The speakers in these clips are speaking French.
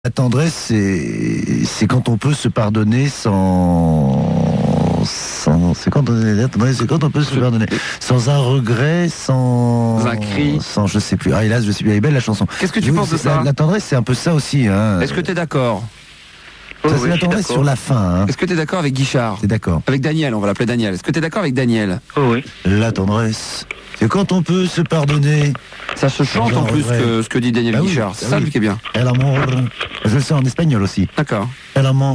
La tendresse, c'est quand on peut se pardonner c'est quand on peut se pardonner sans un regret, sans un cri, sans je sais plus. Ah hélas, je sais plus. Elle est belle la chanson. Qu'est-ce que tu penses de ça? La tendresse, c'est un peu ça aussi. Hein. Est-ce que tu es d'accord? Ça, c'est la tendresse sur la fin. Hein. Est-ce que tu es d'accord avec Guichard? T'es d'accord? Avec Daniel, on va l'appeler Daniel. Est-ce que tu es d'accord avec Daniel? Oui. La tendresse, c'est quand on peut se pardonner. Ça se chante en plus que ce que dit Daniel Guichard. C'est ça lui qui est bien. El amor. Je le sais en espagnol aussi. D'accord. El amor.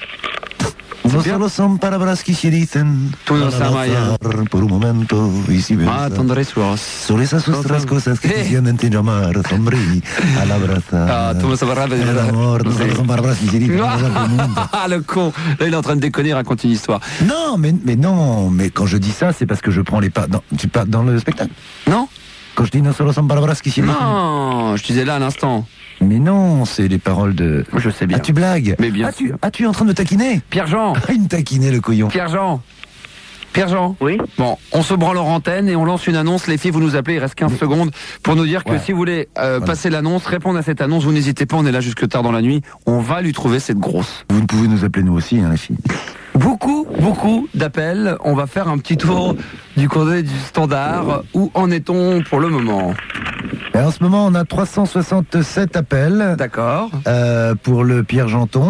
No solo son palabras que se dicen por un momento y si Ah, tendrezas. Sobre esas otras cosas que se sienten llamar sombrí al abrazar. Ah, tout ça va. El amor, no solo son palabras que se dicen. Ah, le con. Là, il est en train de déconner, il raconte une histoire. Non, mais quand je dis ça, c'est parce que je prends les pas. Tu parles dans le spectacle? Non. Quand je dis no solo son palabras que se dicen. Non, je disais là à l'instant. Mais non, c'est les paroles de... Je sais bien. Ah, tu blagues? Mais bien sûr. Ah, tu es en train de me taquiner? Pierre-Jean. Il me taquinait, le couillon. Pierre-Jean. Oui. Bon, on se branle en antenne et on lance une annonce. Les filles, vous nous appelez, il reste 15 secondes pour nous dire que si vous voulez passer l'annonce, répondre à cette annonce, vous n'hésitez pas, on est là jusque tard dans la nuit. On va lui trouver cette grosse. Vous pouvez nous appeler nous aussi, hein, les filles. Beaucoup d'appels. On va faire un petit tour du côté du standard. Où en est-on pour le moment? Et en ce moment, on a 367 appels. D'accord. Pour le Pierre Janton.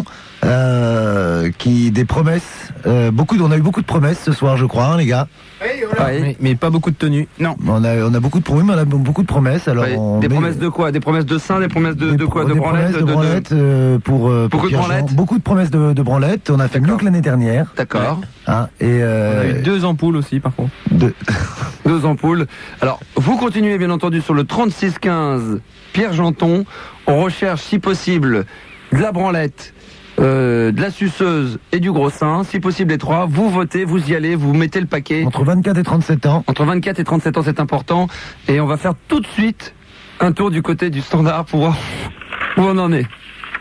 Qui des promesses. On a eu beaucoup de promesses ce soir, je crois, hein, les gars. Oui, voilà. mais pas beaucoup de tenues. Non. On a beaucoup de promesses, on a beaucoup de promesses. Alors promesses de quoi? Des promesses de seins, des promesses de quoi? De branlettes, de branlettes pour beaucoup de branlettes. Beaucoup de promesses de branlettes. On a fait mieux que l'année dernière. D'accord. Hein, et on a eu 2 ampoules aussi, par contre. 2 ampoules. Alors, vous continuez bien entendu sur le 3615 Pierre Janton. On recherche, si possible, de la branlette, de la suceuse et du gros sein. Si possible, les 3. Vous votez, vous y allez, vous mettez le paquet. Entre 24 et 37 ans. Entre 24 et 37 ans, c'est important. Et on va faire tout de suite un tour du côté du standard pour voir où on en est.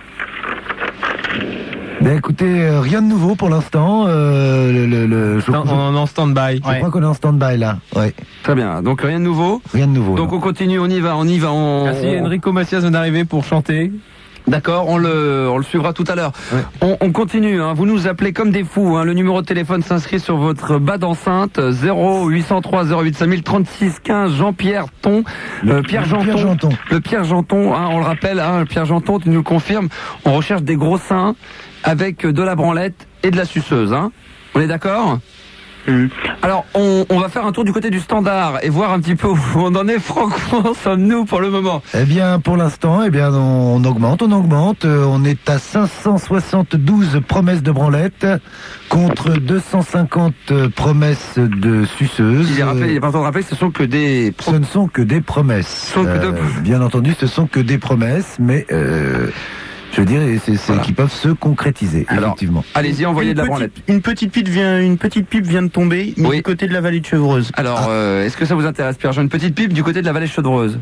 Ben écoutez, rien de nouveau pour l'instant. On est en stand-by. Je crois qu'on est en stand-by là. Ouais. Très bien. Donc rien de nouveau. Rien de nouveau. Donc on continue, on y va. Merci, Enrico Macias vient d'arriver pour chanter. D'accord, on le suivra tout à l'heure. Ouais. On continue, hein. Vous nous appelez comme des fous, hein. Le numéro de téléphone s'inscrit sur votre bas d'enceinte 0803 08 5000 36 15 Jean-Pierre Ton, Pierre Janton. Le Pierre Janton, hein, on le rappelle, hein, Pierre Janton, tu nous le confirmes, on recherche des gros seins avec de la branlette et de la suceuse, hein. On est d'accord? Alors, on va faire un tour du côté du standard et voir un petit peu où on en est. Franchement, sommes-nous pour le moment? Eh bien, pour l'instant, on augmente. On est à 572 promesses de branlette contre 250 promesses de suceuses. Il est important de rappeler que ce sont que des... Ce ne sont que des promesses. Bien entendu, ce sont que des promesses, mais... je veux dire, c'est qui peuvent se concrétiser, effectivement. Allez-y, envoyez de la branlette. Une petite pipe vient de tomber du côté de la vallée de Chevreuse. Alors, est-ce que ça vous intéresse, Pierre-Jean? Une petite pipe du côté de la vallée de Chevreuse.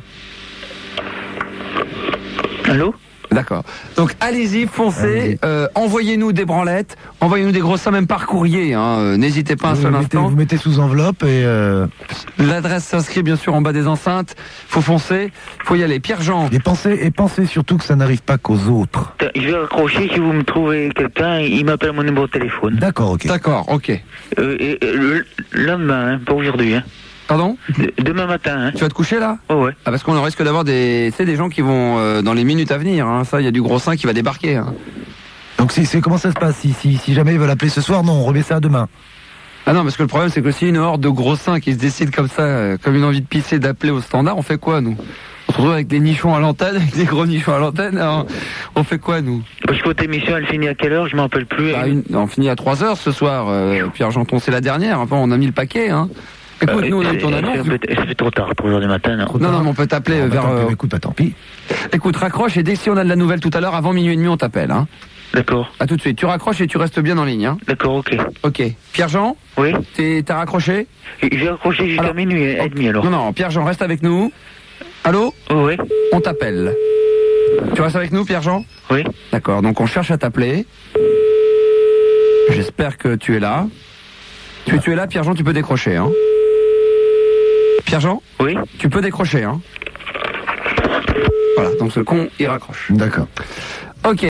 Allô? D'accord. Donc allez-y, foncez, envoyez-nous des branlettes, envoyez-nous des gros seins, même par courrier, hein. N'hésitez pas un seul instant. Vous mettez sous enveloppe et... L'adresse s'inscrit bien sûr en bas des enceintes, faut foncer, faut y aller. Pierre-Jean. Et pensez surtout que ça n'arrive pas qu'aux autres. Je vais raccrocher, si vous me trouvez quelqu'un, il m'appelle mon numéro de téléphone. D'accord, ok. D'accord, ok. Le lendemain, hein, pas aujourd'hui, hein. Pardon? Demain matin, hein. Tu vas te coucher là? Oh ouais. Ah, parce qu'on risque d'avoir des gens qui vont dans les minutes à venir, hein. Ça, il y a du gros sein qui va débarquer, hein. Donc comment ça se passe si jamais ils veulent appeler ce soir? Non, on remet ça à demain. Ah non, parce que le problème c'est que si une horde de gros seins qui se décide comme ça, comme une envie de pisser, d'appeler au standard, on fait quoi nous? On se retrouve avec des nichons à l'antenne, avec des gros nichons à l'antenne, alors, on fait quoi nous? Parce que votre émission elle finit à quelle heure? Je m'en rappelle plus. On finit à 3h ce soir, Pierre Janton, c'est la dernière, enfin, on a mis le paquet, hein. Écoute, nous on a eu ton annonce. C'est trop tard, 3h du matin. Non, mais on peut t'appeler vers... Écoute, tant pis. Écoute, raccroche et dès que si on a de la nouvelle tout à l'heure, avant minuit et demi, on t'appelle, hein. D'accord. À tout de suite. Tu raccroches et tu restes bien en ligne, hein. D'accord, ok. Ok. Pierre-Jean? Oui. T'as raccroché? J'ai raccroché jusqu'à minuit et demi alors. Non, Pierre-Jean, reste avec nous. Allô? Oui. On t'appelle. Tu restes avec nous, Pierre-Jean? Oui. D'accord, donc on cherche à t'appeler. J'espère que tu es là. Tu es là, Pierre-Jean, tu peux décrocher, hein. Pierre-Jean? Oui. Tu peux décrocher, hein. Voilà, donc ce con, il raccroche. D'accord. Ok.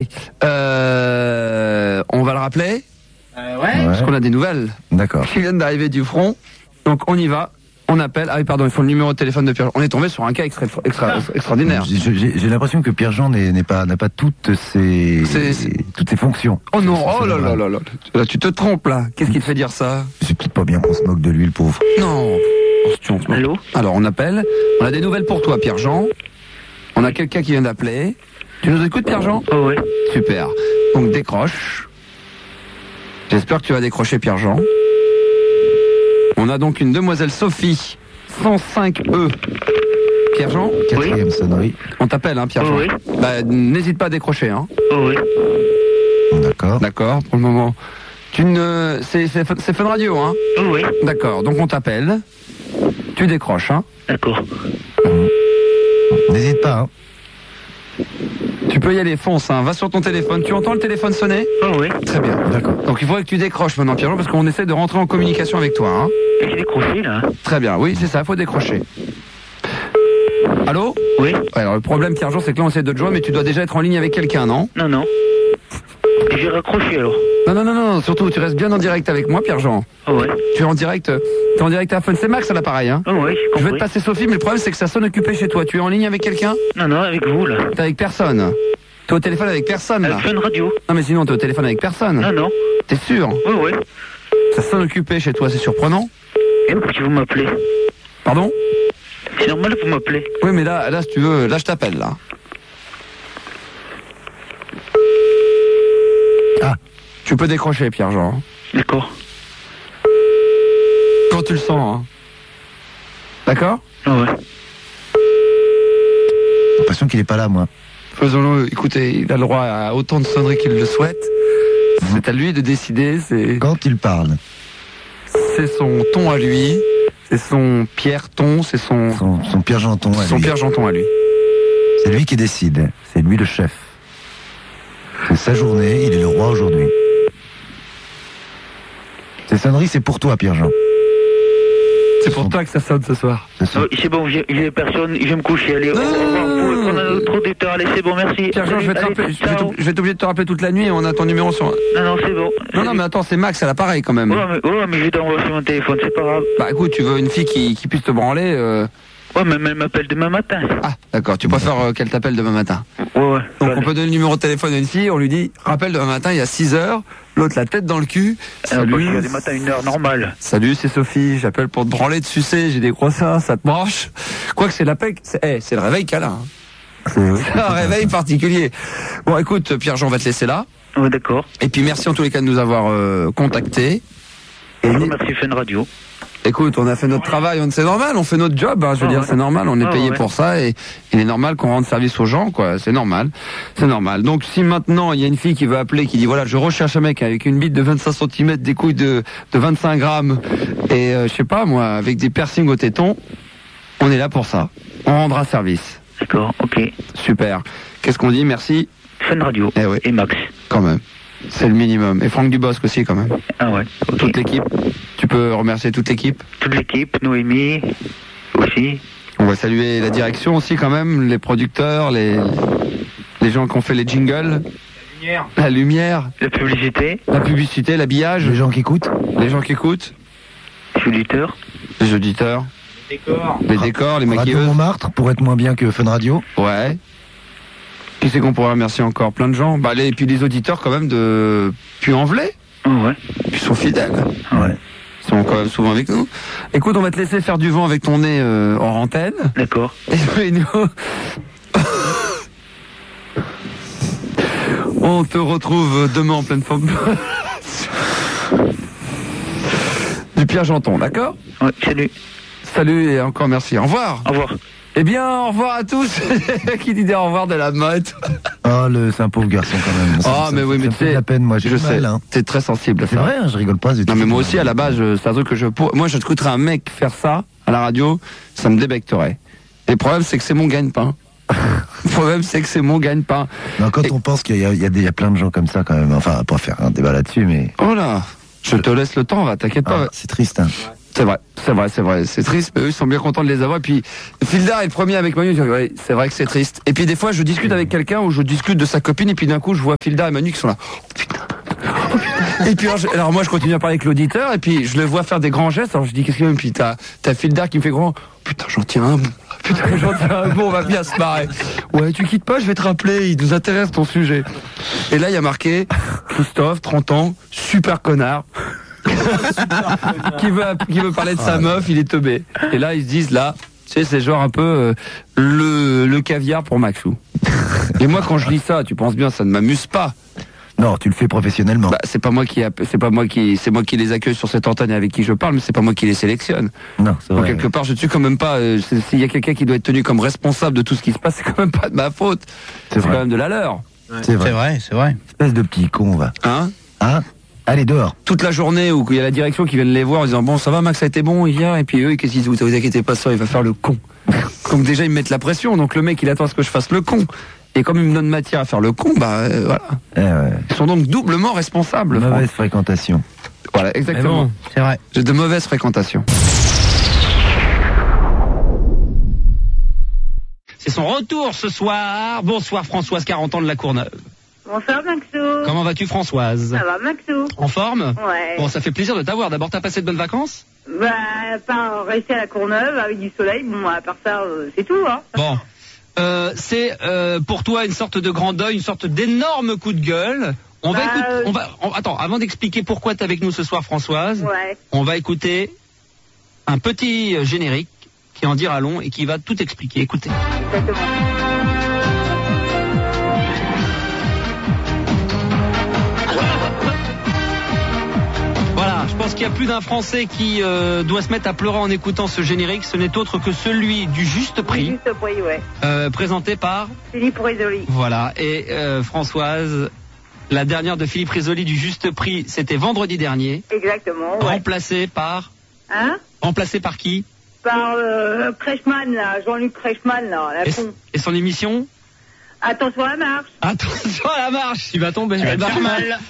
On va le rappeler. Ouais. Parce qu'on a des nouvelles. D'accord. Qui viennent d'arriver du front. Donc on y va. On appelle. Ah oui, pardon, il faut le numéro de téléphone de Pierre. On est tombé sur un cas extraordinaire. J'ai l'impression que Pierre-Jean n'a pas toutes ses fonctions. Oh non, oh là là là là. Là, tu te trompes là. Qu'est-ce qui te fait dire ça? C'est peut-être pas bien qu'on se moque de lui, le pauvre. Non. Allô? Alors on appelle. On a des nouvelles pour toi, Pierre-Jean. On a quelqu'un qui vient d'appeler. Tu nous écoutes, Pierre-Jean? Oh oui. Super. Donc décroche. J'espère que tu vas décrocher, Pierre-Jean. On a donc une demoiselle Sophie, 105E. Pierre-Jean? Quatrième sonnerie. On t'appelle, hein, Pierre-Jean? Oui. Bah, n'hésite pas à décrocher, hein. Oh oui. D'accord. D'accord, pour le moment. C'est Fun Radio, hein? Oh oui. D'accord, donc on t'appelle. Tu décroches, hein? D'accord. N'hésite pas, hein. Tu peux y aller, fonce, hein. Va sur ton téléphone. Tu entends le téléphone sonner? Oh oui. Très bien. D'accord. Donc il faudrait que tu décroches maintenant, Pierre-Jean, parce qu'on essaie de rentrer en communication avec toi, hein. J'ai décroché là. Très bien, oui, c'est ça, faut décrocher. Allô? Oui. Alors le problème, Pierre-Jean, c'est que là on essaie de te joindre, mais tu dois déjà être en ligne avec quelqu'un, non? Non, non. J'ai raccroché alors. Non, surtout, tu restes bien en direct avec moi, Pierre-Jean. Oh ouais. Tu es en direct, à Fun. C'est Max à l'appareil, hein? Oh ouais, j'ai Je compris. vais te passer Sophie, mais le problème, c'est que ça sonne occupé chez toi. Tu es en ligne avec quelqu'un? Non, non, avec vous là. T'es avec personne. T'es au téléphone avec personne, là. Avec Fun Radio. Non, mais sinon, t'es au téléphone avec personne. Non, non. T'es sûr? Oui, oui. Ça sonne occupé chez toi, c'est surprenant. Et pourquoi vous m'appelez? Pardon? C'est normal que vous m'appelez. Oui, mais là, si tu veux, là, je t'appelle, là. Ah. Tu peux décrocher, Pierre-Jean. D'accord. Quand tu le sens, hein. D'accord? Oh ouais. J'ai l'impression qu'il est pas là, moi. Faisons-le. Écoutez, il a le droit à autant de sonneries qu'il le souhaite. C'est à lui de décider. Quand il parle. C'est son ton à lui. C'est son Pierre-ton. C'est son Pierre-Janton à son lui. Pierre-Janton à lui. C'est lui qui décide. C'est lui le chef. C'est sa journée, il est le roi aujourd'hui. Ces sonneries, c'est pour toi, Pierre-Jean. C'est pour toi que ça sonne ce soir. C'est bon, j'ai personne, je vais me coucher. Allez, au revoir. On a trop de temps. Allez, c'est bon, merci. Pierre-Jean, je vais te Allez, rappeler. ciao. Je vais t'oublier de te rappeler toute la nuit et on a ton numéro sur. Non, non, c'est bon. Non, mais attends, c'est Max à l'appareil quand même. Ouais, mais je vais t'envoyer sur mon téléphone, c'est pas grave. Bah écoute, tu veux une fille qui puisse te branler Ouais, mais elle m'appelle demain matin. Ah, d'accord. Tu préfères qu'elle t'appelle demain matin. Ouais. Donc on peut donner le numéro de téléphone à une fille, on lui dit rappelle demain matin, il y a 6h, l'autre la tête dans le cul. Salut. Il y a des matins 1h normale. Salut, c'est Sophie, j'appelle pour te branler, de sucer, j'ai des gros seins, ça te branche. Quoique c'est la PEC, c'est le réveil qu'elle a. Hein. C'est un réveil particulier. Bon écoute, Pierre-Jean, on va te laisser là. Ouais, d'accord. Et puis merci en tous les cas de nous avoir contactés. Et merci Fun Radio. Écoute, on a fait notre travail, c'est normal, on fait notre job, hein, je veux dire, c'est normal, on est payé pour ça et il est normal qu'on rende service aux gens, quoi, c'est normal. Donc si maintenant il y a une fille qui veut appeler, qui dit voilà, je recherche un mec avec une bite de 25 cm, des couilles de 25 grammes et je sais pas moi, avec des piercings au téton, on est là pour ça. On rendra service. D'accord, ok. Super. Qu'est-ce qu'on dit? Merci. Fun Radio. Eh oui. Et Max. Quand même. C'est le minimum. Et Franck Dubosc aussi, quand même. Ah ouais. Okay. Toute l'équipe. Tu peux remercier toute l'équipe? Toute l'équipe, Noémie aussi. On va saluer la direction aussi, quand même, les producteurs, les gens qui ont fait les jingles. La lumière. La publicité. La publicité, l'habillage. Les gens qui écoutent. Les gens qui écoutent. Les auditeurs. Les auditeurs. Les décors, les maquilleuses. Radio Montmartre, pour être moins bien que Fun Radio. Ouais. Qui c'est qu'on pourrait remercier encore? Plein de gens. Et puis les auditeurs quand même de Puy-en-Velay. Ouais. Ils sont fidèles. Ouais. Ils sont quand même souvent avec nous. Écoute, on va te laisser faire du vent avec ton nez hors antenne. D'accord. Et nous... on te retrouve demain en pleine forme. Du Pierre-Janton, d'accord? Ouais, salut. Salut et encore merci. Au revoir. Au revoir. Eh bien, au revoir à tous. Qui dit au revoir de la mode. Oh, c'est un pauvre garçon quand même. Ah, mais oui, mais tu sais. la peine, moi, je sais. Hein. T'es très sensible à ça. C'est vrai, hein, je rigole pas. Non, mais moi aussi, à la base, c'est un truc que moi, je écouterais un mec faire ça à la radio, ça me débecterait. Et le problème, c'est que c'est mon gagne-pain. Le problème, c'est que c'est mon gagne-pain. Non, quand on pense qu'il y a plein de gens comme ça, quand même. Enfin, pas faire un débat là-dessus, mais. Oh là, je te laisse le temps, va, t'inquiète pas. C'est triste, hein. C'est vrai. C'est triste, mais eux, ils sont bien contents de les avoir. Et puis, Fildar est le premier avec Manu. Ouais, c'est vrai que c'est triste. Et puis, des fois, je discute avec quelqu'un ou je discute de sa copine. Et puis, d'un coup, je vois Fildar et Manu qui sont là. Oh putain. Et puis, alors moi, je continue à parler avec l'auditeur. Et puis, je le vois faire des grands gestes. Alors, je dis, qu'est-ce qu'il y a? Et puis, t'as Fildar qui me fait grand. Putain, j'en tiens un bon. Putain, j'en tiens un bon. On va bien se marrer. Ouais, tu quittes pas, je vais te rappeler. Il nous intéresse ton sujet. Et là, il y a marqué Christophe, 30 ans, super connard. qui veut parler de sa meuf, il est teubé. Et là, ils se disent, là, tu sais, c'est genre un peu le caviar pour Maxou. Et moi, quand je lis ça, tu penses bien, ça ne m'amuse pas. Non, tu le fais professionnellement. Bah, c'est moi qui les accueille sur cette antenne et avec qui je parle, mais c'est pas moi qui les sélectionne. Non, c'est vrai. Donc, quelque part, je suis quand même pas, s'il y a quelqu'un qui doit être tenu comme responsable de tout ce qui se passe, c'est quand même pas de ma faute. C'est quand même de la leur. Ouais. C'est vrai. Espèce de petit con, va. Hein? Allez, dehors. Toute la journée où il y a la direction qui vient les voir en disant bon, ça va Max, ça a été bon hier, et puis eux, qu'est-ce qu'ils disent, vous inquiétez pas, ça, il va faire le con. Donc déjà, ils me mettent la pression, donc le mec, il attend à ce que je fasse le con. Et comme il me donne matière à faire le con, voilà. Ouais. Ils sont donc doublement responsables. Mauvaise fréquentation. Voilà, exactement. Bon, c'est vrai. J'ai de mauvaises fréquentations. C'est son retour ce soir. Bonsoir Françoise, 40 ans de la Courneuve. Bonsoir Maxou. Comment vas-tu Françoise? Ça va Maxou. En forme? Ouais. Bon, ça fait plaisir de t'avoir. D'abord, t'as passé de bonnes vacances? Bah, pas rester à la Courneuve avec du soleil. Bon, à part ça, c'est tout, hein. Bon. C'est pour toi une sorte de grand deuil, une sorte d'énorme coup de gueule. Attends, avant d'expliquer pourquoi t'es avec nous ce soir Françoise, on va écouter un petit générique qui en dira long et qui va tout expliquer. Écoutez. Exactement. Voilà, je pense qu'il y a plus d'un Français qui doit se mettre à pleurer en écoutant ce générique. Ce n'est autre que celui du Juste Prix. Juste Prix, ouais. Présenté par Philippe Risoli. Voilà, et Françoise, la dernière de Philippe Risoli du Juste Prix, c'était vendredi dernier. Exactement, ouais. Remplacé par... Remplacé par qui? Par Kretschmann, là, Jean-Luc Kretschmann, là, la con. Et son émission? Attention à la marche. Attention à la marche. Tu vas tomber, je vais te faire mal.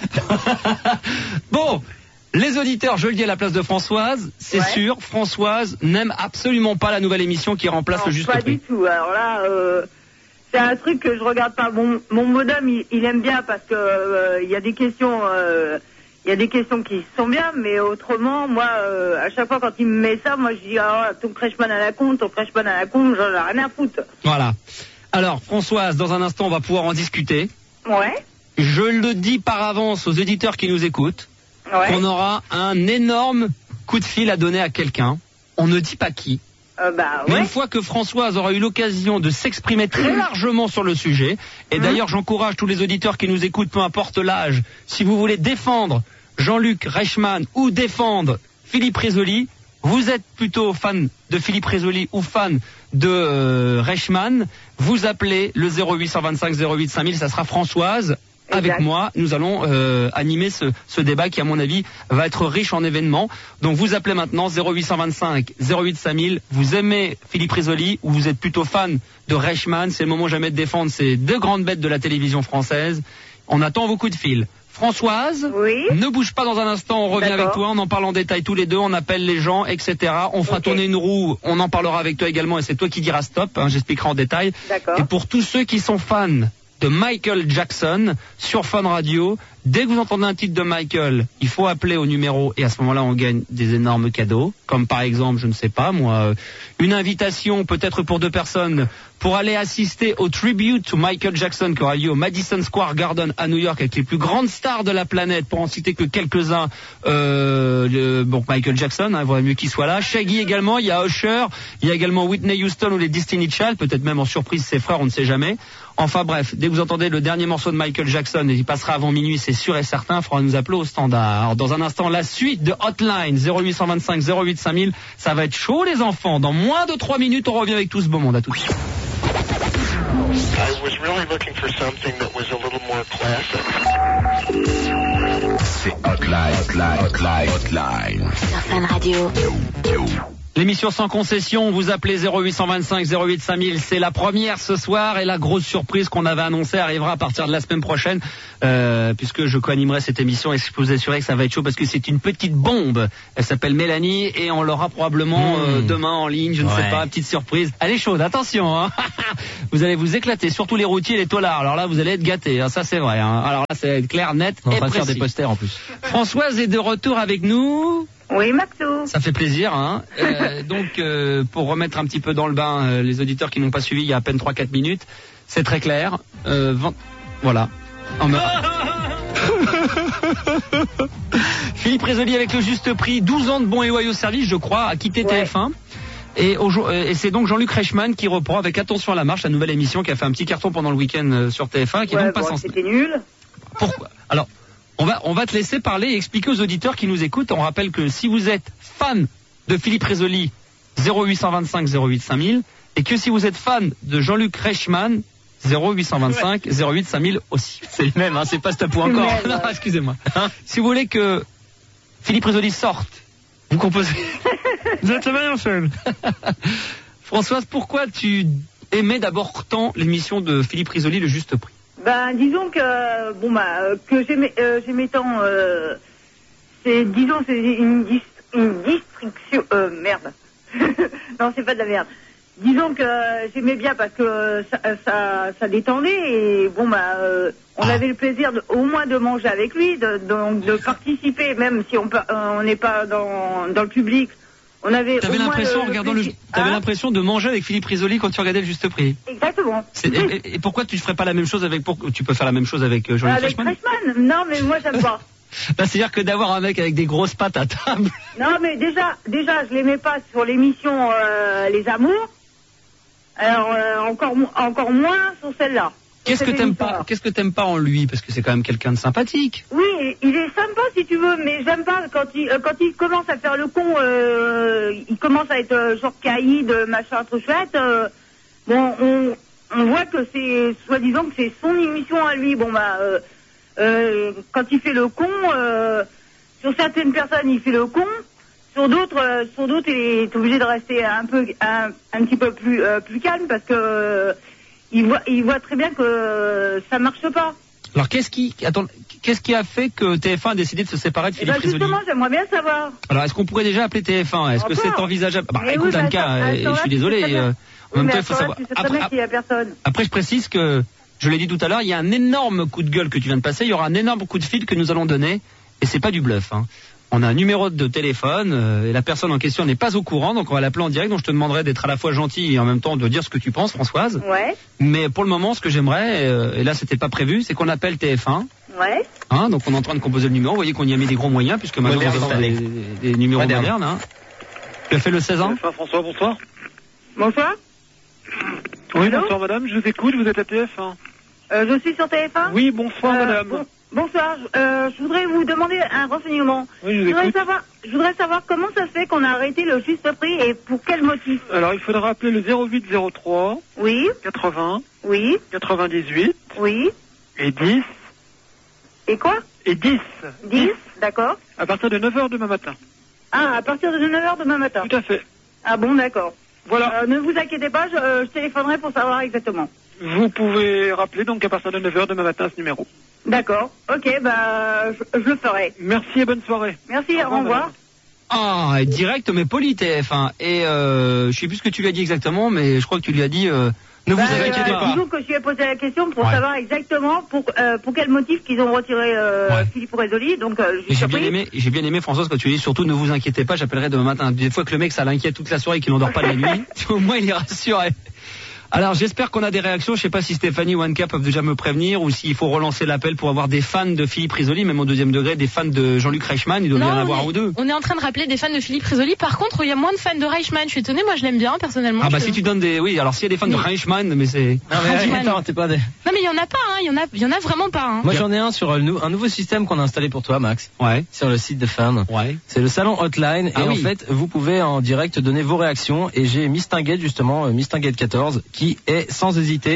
Bon, les auditeurs, je le dis à la place de Françoise, c'est sûr, Françoise n'aime absolument pas la nouvelle émission qui remplace le Juste Prix. Pas du tout. Alors là, c'est un truc que je regarde pas. Mon modem, il aime bien parce que il y a des questions. Il y a des questions qui sont bien, mais autrement, moi, à chaque fois quand il me met ça, moi je dis ton Kretschmann à la con, j'en ai rien à foutre. Voilà. Alors, Françoise, dans un instant, on va pouvoir en discuter. Ouais. Je le dis par avance aux auditeurs qui nous écoutent, qu'on aura un énorme coup de fil à donner à quelqu'un. On ne dit pas qui. Mais une fois que Françoise aura eu l'occasion de s'exprimer très largement sur le sujet, et d'ailleurs j'encourage tous les auditeurs qui nous écoutent, peu importe l'âge, si vous voulez défendre Jean-Luc Reichmann ou défendre Philippe Risoli, vous êtes plutôt fan de Philippe Risoli ou fan de Reichmann, vous appelez le 0825 08 5000, ça sera Françoise. Avec moi, nous allons animer ce débat qui, à mon avis, va être riche en événements. Donc, vous appelez maintenant 0825 08 5000. Vous aimez Philippe Risoli ou vous êtes plutôt fan de Reichmann? C'est le moment jamais de défendre ces deux grandes bêtes de la télévision française. On attend vos coups de fil. Françoise, ne bouge pas dans un instant, on revient avec toi, on en parle en détail tous les deux, on appelle les gens, etc. On fera tourner une roue, on en parlera avec toi également et c'est toi qui diras stop, j'expliquerai en détail. Et pour tous ceux qui sont fans de Michael Jackson sur Fun Radio, dès que vous entendez un titre de Michael, il faut appeler au numéro et à ce moment-là on gagne des énormes cadeaux, comme par exemple, je ne sais pas moi, une invitation peut-être pour 2 personnes pour aller assister au tribute to Michael Jackson qui aura lieu au Madison Square Garden à New York avec les plus grandes stars de la planète, pour en citer que quelques-uns. Michael Jackson, il vaudrait mieux qu'il soit là. Shaggy également, il y a Usher, il y a également Whitney Houston ou les Destiny Child, peut-être même en surprise ses frères, on ne sait jamais. Enfin bref, dès que vous entendez le dernier morceau de Michael Jackson, et il passera avant minuit, c'est sûr et certain, il faudra nous appeler au standard. Alors, dans un instant, la suite de Hotline 0825 08 5000, ça va être chaud les enfants. Dans moins de 3 minutes, on revient avec tout ce beau monde. À tout de suite. I was really looking for something that was a little more classic. C'est Hotline. Sur Fun Radio. L'émission sans concession, vous appelez 0825 08 5000, c'est la première ce soir et la grosse surprise qu'on avait annoncée arrivera à partir de la semaine prochaine, puisque je co-animerai cette émission et je peux vous assurer que ça va être chaud parce que c'est une petite bombe. Elle s'appelle Mélanie et on l'aura probablement demain en ligne, je ne sais pas, petite surprise. Elle est chaude, attention, hein. Vous allez vous éclater, surtout les routiers et les taulards. Alors là, vous allez être gâtés, hein, ça c'est vrai. Hein. Alors là, c'est clair, net et précis. On va faire des posters en plus. Françoise est de retour avec nous. Oui, Maxo. Ça fait plaisir, hein. Donc, pour remettre un petit peu dans le bain les auditeurs qui n'ont pas suivi il y a à peine 3-4 minutes, c'est très clair. Voilà. Philippe Rézoli avec le juste prix, 12 ans de bons et loyaux services, je crois, a quitté TF1. Et c'est donc Jean-Luc Reichmann qui reprend avec Attention à la marche, la nouvelle émission qui a fait un petit carton pendant le week-end sur TF1, qui est donc pas censé. C'était nul. Pourquoi? Alors, on va te laisser parler et expliquer aux auditeurs qui nous écoutent. On rappelle que si vous êtes fan de Philippe Rézoli, 0825 08 5000, et que si vous êtes fan de Jean-Luc Reichmann, 0825 08 5000 aussi. C'est le même, hein, c'est pas stop ou encore. Non, excusez-moi. Si vous voulez que Philippe Rézoli sorte, vous composez. Vous êtes la seule. Françoise, pourquoi tu aimais d'abord tant l'émission de Philippe Rézoli, le juste prix? Ben, disons que, que j'aimais tant, c'est une distraction, merde. Non, c'est pas de la merde. Disons que j'aimais bien parce que ça détendait et on avait le plaisir au moins de manger avec lui, de participer, même si on n'est pas dans le public. On avait. T'avais l'impression, t'avais l'impression de manger avec Philippe Rézoli quand tu regardais le juste prix. Exactement. Et pourquoi tu ne ferais pas la même chose tu peux faire la même chose avec Jean-Luc Reichmann? Avec Reichmann? Non, mais moi j'aime pas. C'est-à-dire que d'avoir un mec avec des grosses pattes à table. Non, mais déjà, je l'aimais pas sur l'émission Les Amours. Alors encore moins sur celle-là. Qu'est-ce que t'aimes pas en lui? Parce que c'est quand même quelqu'un de sympathique. Oui, il est sympa si tu veux, mais j'aime pas quand il commence à faire le con, il commence à être genre caïd, machin, trop chouette. On voit que c'est soi-disant que c'est son émission à lui. Quand il fait le con, sur certaines personnes il fait le con, sur d'autres il est obligé de rester un petit peu plus calme parce que il voit très bien que ça marche pas. Alors qu'est-ce qui a fait que TF1 a décidé de se séparer de Philippe Rézoli? Justement, j'aimerais bien savoir. Alors est-ce qu'on pourrait déjà appeler TF1? Est-ce que c'est envisageable? Écoute, Anka, je suis désolé. En même temps, il faut savoir. Après, je précise que je l'ai dit tout à l'heure, il y a un énorme coup de gueule que tu viens de passer. Il y aura un énorme coup de fil que nous allons donner, et c'est pas du bluff. Hein. On a un numéro de téléphone et la personne en question n'est pas au courant, donc on va l'appeler en direct. Donc je te demanderai d'être à la fois gentil et en même temps de dire ce que tu penses, Françoise. Ouais. Mais pour le moment, ce que j'aimerais, et là c'était pas prévu, c'est qu'on appelle TF1. Ouais. Hein, donc on est en train de composer le numéro. Vous voyez qu'on y a mis des gros moyens puisque maintenant on a des numéros modernes. Hein. Tu as fait le 16 ans. François, bonsoir. Bonsoir. Oui, allô? Bonsoir madame, je vous écoute, vous êtes à TF1. Je suis sur TF1. Oui, bonsoir madame. Bonsoir, je voudrais vous demander un renseignement. Oui, je voudrais savoir comment ça se fait qu'on a arrêté le juste prix et pour quel motif. Alors, il faudra appeler le 0803. Oui. 80. Oui. 98. Oui. Et 10. Et quoi? Et 10. 10, d'accord. À partir de 9h demain matin. Ah, à partir de 9h demain matin. Tout à fait. Ah bon, d'accord. Voilà. Ne vous inquiétez pas, je téléphonerai pour savoir exactement. Vous pouvez rappeler donc à partir de 9h demain matin ce numéro. D'accord. Ok, je le ferai. Merci et bonne soirée. Merci, au revoir. Ah, direct mais poli TF1. Et je sais plus ce que tu lui as dit exactement, mais je crois que tu lui as dit ne vous inquiétez pas. Disons que je lui ai posé la question pour savoir exactement pour quel motif qu'ils ont retiré Philippe Rézoli. Donc j'ai bien aimé Françoise quand tu lui dis surtout ne vous inquiétez pas, j'appellerai demain matin. Des fois que le mec ça l'inquiète toute la soirée et qu'il n'endort pas la nuit, au moins il est rassuré. Alors j'espère qu'on a des réactions, je sais pas si Stéphanie ou Anka peuvent déjà me prévenir ou s'il faut relancer l'appel pour avoir des fans de Philippe Rézoli, même au deuxième degré, des fans de Jean-Luc Reichmann, il doit y en avoir un ou deux. On est en train de rappeler des fans de Philippe Rézoli, par contre il y a moins de fans de Reichmann, je suis étonnée, moi je l'aime bien personnellement. Ah bah si tu donnes des... Oui, alors s'il y a des fans de Reichmann, mais c'est... Non mais attends, t'es pas des... Non mais il y en a pas, hein, il y en a vraiment pas. Hein. Moi j'en ai un sur un nouveau système qu'on a installé pour toi Max. Ouais. Sur le site de fans. Ouais. C'est le salon hotline et en fait vous pouvez en direct donner vos réactions et j'ai Mistinguette justement, Mistinguette 14 qui est sans hésiter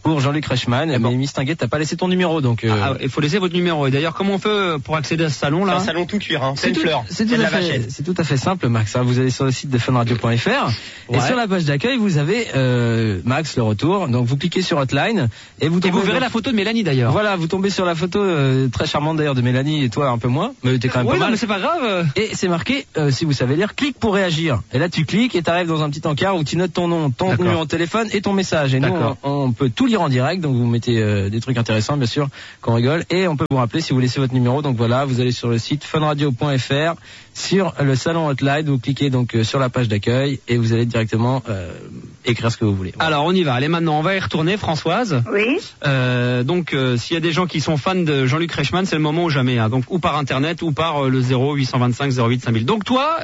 pour Jean-Luc Reichmann. Mais Miss Tinguette, t'as pas laissé ton numéro, donc. Il faut laisser votre numéro. Et d'ailleurs, comment on fait pour accéder à ce salon là? C'est un salon tout cuir, hein. C'est une fleur. C'est tout à fait simple, Max. Vous allez sur le site de funradio.fr et sur la page d'accueil, vous avez Max le retour. Donc vous cliquez sur Hotline et vous verrez la photo de Mélanie d'ailleurs. Voilà, vous tombez sur la photo très charmante d'ailleurs de Mélanie et toi un peu moins, mais t'es quand même pas mal. Mais c'est pas grave. Et c'est marqué, si vous savez lire, clique pour réagir. Et là tu cliques et t'arrives dans un petit encart où tu notes ton nom, ton numéro de téléphone et ton message. Et nous on peut tout lire en direct, donc vous mettez des trucs intéressants bien sûr, qu'on rigole, et on peut vous rappeler si vous laissez votre numéro. Donc voilà, vous allez sur le site funradio.fr, sur le salon Hotline, vous cliquez donc sur la page d'accueil et vous allez directement écrire ce que vous voulez. Voilà. Alors on y va. Allez, maintenant on va y retourner, Françoise. Oui. Donc s'il y a des gens qui sont fans de Jean-Luc Reichmann, c'est le moment ou jamais. Hein. Donc ou par internet ou par le 0825 08 5000. Donc toi,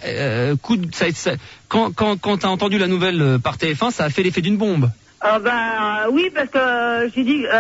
quand t'as entendu la nouvelle par TF1, ça a fait l'effet d'une bombe. Oui, parce que j'ai dit,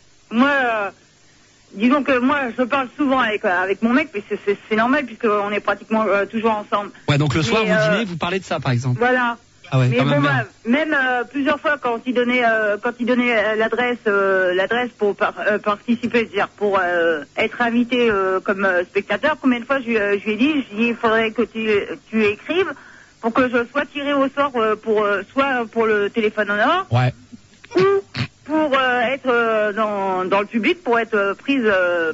disons que moi je parle souvent avec mon mec, mais c'est normal puisqu'on est pratiquement toujours ensemble. Ouais, donc le soir vous dînez, vous parlez de ça par exemple. Voilà. Ah ouais, mais bon, même plusieurs fois quand il donnait l'adresse pour participer, c'est-à-dire pour être invité comme spectateur, combien de fois je lui ai dit, il faudrait que tu écrives pour que je sois tiré au sort soit pour le téléphone en or, ou pour être dans le public, pour être prise.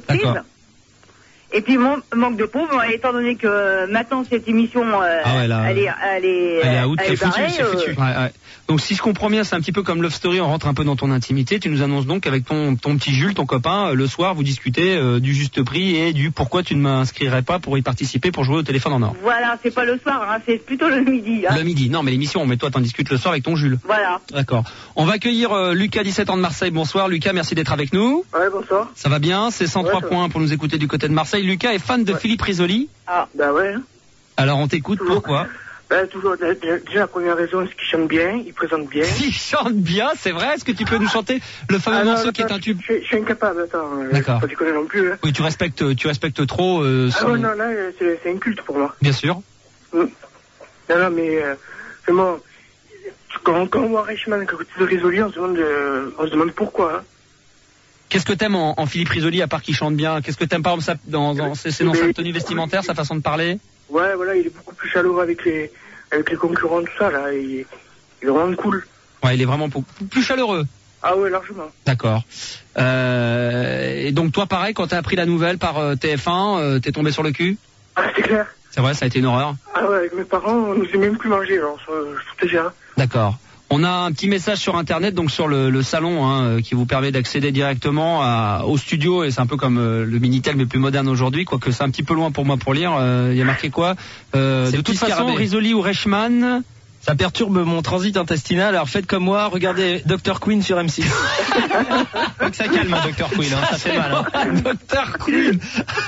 Et puis manque de peau, étant donné que maintenant cette émission elle est out, c'est foutu. Donc si je comprends bien, c'est un petit peu comme Love Story, on rentre un peu dans ton intimité. Tu nous annonces donc avec ton petit Jules, ton copain, le soir vous discutez du juste prix et du pourquoi tu ne m'inscrirais pas pour y participer, pour jouer au téléphone en or. Voilà, c'est pas le soir, hein, c'est plutôt le midi. Hein. Le midi, non mais l'émission, mais toi t'en discutes le soir avec ton Jules. Voilà. D'accord. On va accueillir Lucas, 17 ans de Marseille. Bonsoir Lucas, merci d'être avec nous. Ouais, bonsoir. Ça va bien, c'est 103 points pour nous écouter du côté de Marseille. Lucas est fan de Philippe Risoli. Ah, bah ouais. Alors on t'écoute, pourquoi? Toujours, déjà la première raison, c'est qu'il chante bien, il présente bien. Il chante bien, c'est vrai? Est-ce que tu peux nous chanter le fameux morceau qui est un tube? Je suis incapable, attends. D'accord. Pas déconner non plus. Hein. Oui, tu respectes trop non, là, c'est un culte pour moi. Bien sûr. Non, mais vraiment, quand on voit Reichmann à côté de Risoli, on se demande pourquoi. Hein. Qu'est-ce que t'aimes en Philippe Risoli, à part qu'il chante bien? Qu'est-ce que t'aimes par exemple dans sa tenue vestimentaire, sa façon de parler? Ouais, voilà, il est beaucoup plus chaleureux avec les concurrents, tout ça, là. Il est vraiment cool. Ouais, il est vraiment plus chaleureux. Ah ouais, largement. D'accord. Et donc toi, pareil, quand t'as appris la nouvelle par TF1, t'es tombé sur le cul? Ah, c'est clair. C'est vrai, ça a été une horreur. Ah ouais, avec mes parents, on nous aimait même plus manger, alors je te jure. D'accord. On a un petit message sur internet, donc sur le salon, qui vous permet d'accéder directement au studio, et c'est un peu comme le Minitel mais plus moderne aujourd'hui, quoique c'est un petit peu loin pour moi pour lire. Il y a marqué quoi? De toute façon, Risoli ou Reichmann, ça perturbe mon transit intestinal, alors faites comme moi, regardez Dr Queen sur M6. Faut que ça calme, Dr Queen, ça fait mal. Hein. Dr Queen.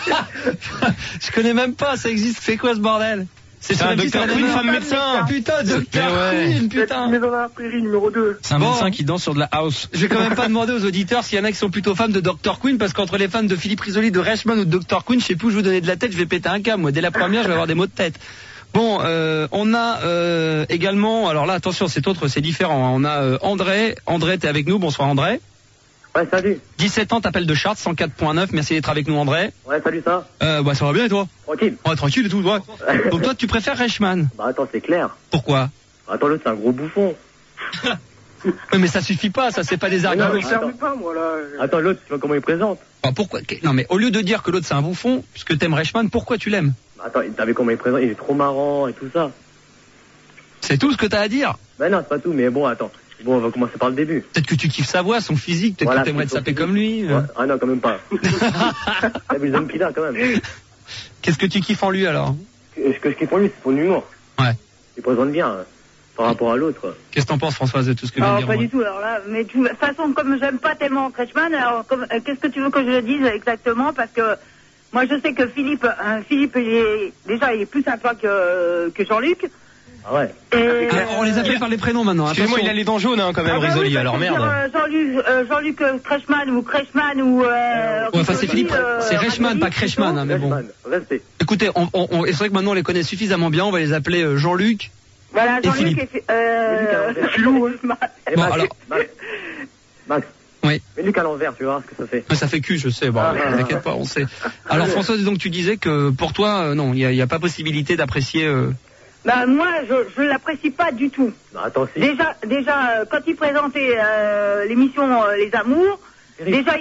Je connais même pas, ça existe, c'est quoi ce bordel? C'est un Dr Queen, femme médecin. Putain, Dr Queen, putain. Mais dans la prairie numéro 2. C'est un médecin qui danse sur de la house. Je vais quand même pas demander aux auditeurs s'il y en a qui sont plutôt fans de Dr Queen, parce qu'entre les fans de Philippe Risoli, de Reichmann ou de Dr Queen, je sais plus où je vais vous donner de la tête, je vais péter un câble. Moi, dès la première, je vais avoir des maux de tête. Bon, on a également, alors là, attention, c'est différent. Hein. On a André. André, t'es avec nous. Bonsoir, André. Ouais, salut. 17 ans, t'appelles de Chartres, 104.9. Merci d'être avec nous, André. Ouais, salut, ça. Ça va bien, et toi? Tranquille. Ouais, tranquille et tout, ouais. Donc toi, tu préfères Reichmann? Bah attends, c'est clair. Pourquoi? Attends, l'autre, c'est un gros bouffon. Oui, mais ça suffit pas, ça c'est pas des arguments. Non, mais je ferme pas, moi, là. Attends, l'autre, tu vois comment il présente? Ah, pourquoi? Non, mais au lieu de dire que l'autre c'est un bouffon, puisque t'aimes Reichmann, pourquoi tu l'aimes? Attends, t'as vu comment il présente? Il est trop marrant et tout ça. C'est tout ce que t'as à dire? Ben non, c'est pas tout, mais bon, attends. Bon, on va commencer par le début. Peut-être que tu kiffes sa voix, son physique, peut-être que t'aimerais te saper comme lui. Ouais. Ah non, quand même pas. T'as vu les hommes qu'il a, quand même. Qu'est-ce que tu kiffes en lui, alors? Ce que je kiffe en lui, c'est son humour. Ouais. Il présente bien, par rapport à l'autre. Qu'est-ce que t'en penses, Françoise, de tout ce que je viens de dire? Pas du tout, alors là, mais de toute façon, comme j'aime pas tellement Reichmann, alors qu'est-ce que tu veux que je le dise exactement? Parce que moi, je sais que Philippe, il est plus sympa que Jean-Luc. Ah ouais. Alors, on les appelle par les prénoms maintenant. Excusez-moi, il a les dents jaunes, hein, quand même, Risoli, alors merde. Jean-Luc Reichmann ou Kreischmann ou. Enfin, c'est Philippe, c'est Reichmann, pas Kreischmann, hein, mais bon. Respect. Écoutez, c'est vrai que maintenant on les connaît suffisamment bien, on va les appeler Jean-Luc. Voilà, Jean-Luc et Philou. Bon, alors. Max. Oui. Mais Luc à l'envers, tu vois ce que ça fait. Ça fait cul, je sais. Bon, t'inquiète pas, on sait. Alors Françoise, donc tu disais que pour toi, non, il y a pas possibilité d'apprécier. Bah moi, je l'apprécie pas du tout. Bah, attends, si. Déjà, quand il présentait l'émission Les Amours, déjà,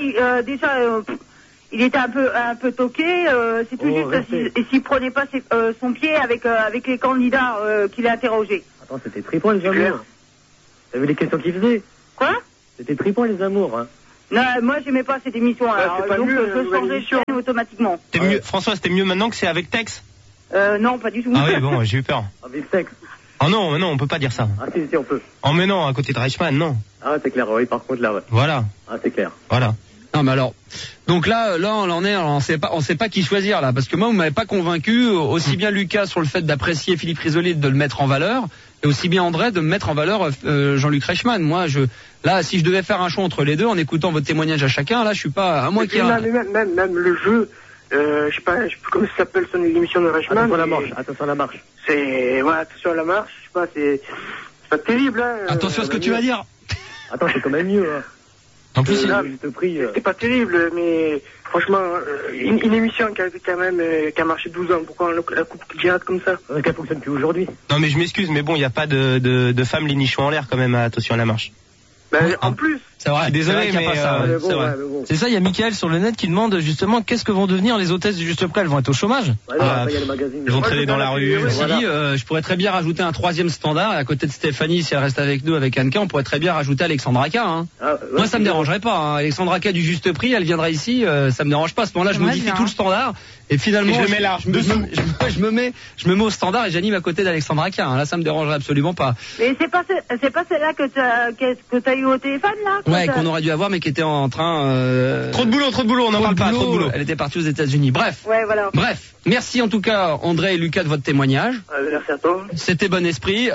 il était un peu toqué. C'est tout juste s'il prenait pas son pied avec les candidats qu'il a interrogés. Attends, c'était trippant les amours. T'as vu les questions qu'il faisait? Quoi? C'était trippant les amours. Hein. Non, moi j'aimais pas cette émission. Alors, donc je changeais de chaîne automatiquement. François, c'était mieux maintenant que c'est avec Tex? Non, pas du tout. Ah oui, bon, j'ai eu peur. Avec Tex. Oh non, on peut pas dire ça. Ah si, on peut. Oh mais non, à côté de Reichmann, non. Ah c'est clair, oui, par contre là, ouais. Voilà. Ah c'est clair. Voilà. Non mais alors, donc là on en est, on sait pas qui choisir là, parce que moi vous m'avez pas convaincu, aussi bien Lucas sur le fait d'apprécier Philippe Risoli, de le mettre en valeur, et aussi bien André de me mettre en valeur Jean-Luc Reichmann. Moi là si je devais faire un choix entre les deux en écoutant votre témoignage à chacun, là je suis pas à moi qui même le jeu. Je sais pas comment ça s'appelle son émission de Reichmann. Attention à la marche. C'est attention à la marche. Je sais pas, c'est pas terrible. Hein, attention à ce que tu vas dire. Attends, c'est quand même mieux. Hein. En plus, c'était pas terrible, mais franchement, une émission qui a marché 12 ans. Pourquoi la coupe direct comme ça? Qu'elle fonctionne plus aujourd'hui. Non mais je m'excuse, mais bon, il y a pas de femmes les nichons en l'air quand même. Attention à la marche. En plus. C'est vrai, désolé, mais c'est vrai. C'est ça, il y a Mickaël sur le net qui demande justement qu'est-ce que vont devenir les hôtesses du Juste Prix. Elles vont être au chômage. Elles vont traîner dans la rue. Je pourrais très bien rajouter un troisième standard, et à côté de Stéphanie, si elle reste avec nous avec Anka, on pourrait très bien rajouter Alexandra Aka. Hein. Moi ça me dérangerait pas. Hein. Alexandra Aka du Juste Prix, elle viendra ici, ça me dérange pas. À ce moment-là, je modifie tout le standard. Et finalement, je le mets là, je me mets au standard et j'anime à côté d'Alexandra Aka. Hein. Là, ça me dérangerait absolument pas. Mais c'est pas celle-là que t'as eu au téléphone là? Ouais, qu'on aurait dû avoir, mais qui était en train. Trop de boulot, on n'en parle pas. Trop de boulot. Elle était partie aux États-Unis. Bref. Ouais, voilà. Bref. Merci en tout cas, André et Lucas, de votre témoignage. Merci à toi. C'était bon esprit.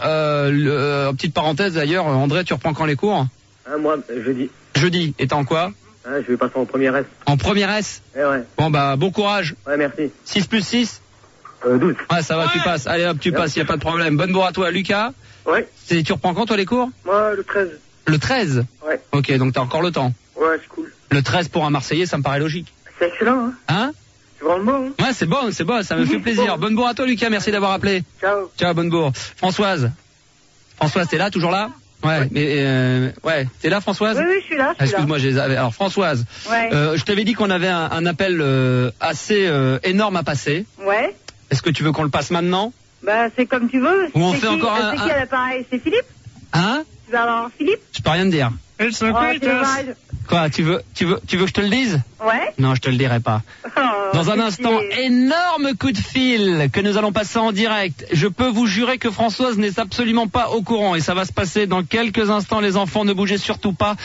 Petite parenthèse d'ailleurs, André, tu reprends quand les cours? Moi, jeudi. Jeudi. Et t'es en quoi? Je vais passer en première S. En première S? Ouais. Bon bah bon courage. Ouais, merci. 6 plus 6? 12. Ouais, ça va, tu passes. Allez hop, tu passes, y a pas de problème. Bonne bourre à toi, Lucas. Ouais. Tu reprends quand toi les cours? Moi, le 13. Le 13? Ouais. Ok, donc t'as encore le temps. Ouais, c'est cool. Le 13 pour un Marseillais, ça me paraît logique. C'est excellent, hein? Hein? C'est vraiment bon, hein? Ouais, c'est bon, ça me fait plaisir. Bonne bourre à toi, Lucas, merci d'avoir appelé. Ciao. Ciao, bonne bourre. Françoise, t'es là, toujours là? Ouais, mais t'es là, Françoise? Oui, je suis là. Excuse-moi, alors Françoise, je t'avais dit qu'on avait un appel assez énorme à passer. Ouais. Est-ce que tu veux qu'on le passe maintenant? Bah, c'est comme tu veux. Ou on fait encore C'est qui à l'appareil? C'est Philippe? Hein? Tu vas avoir Philippe? Je peux rien te dire. C'est dommage. Quoi, tu veux que je te le dise? Ouais. Non, je te le dirai pas. Dans un instant, énorme coup de fil que nous allons passer en direct. Je peux vous jurer que Françoise n'est absolument pas au courant et ça va se passer dans quelques instants. Les enfants, ne bougez surtout pas.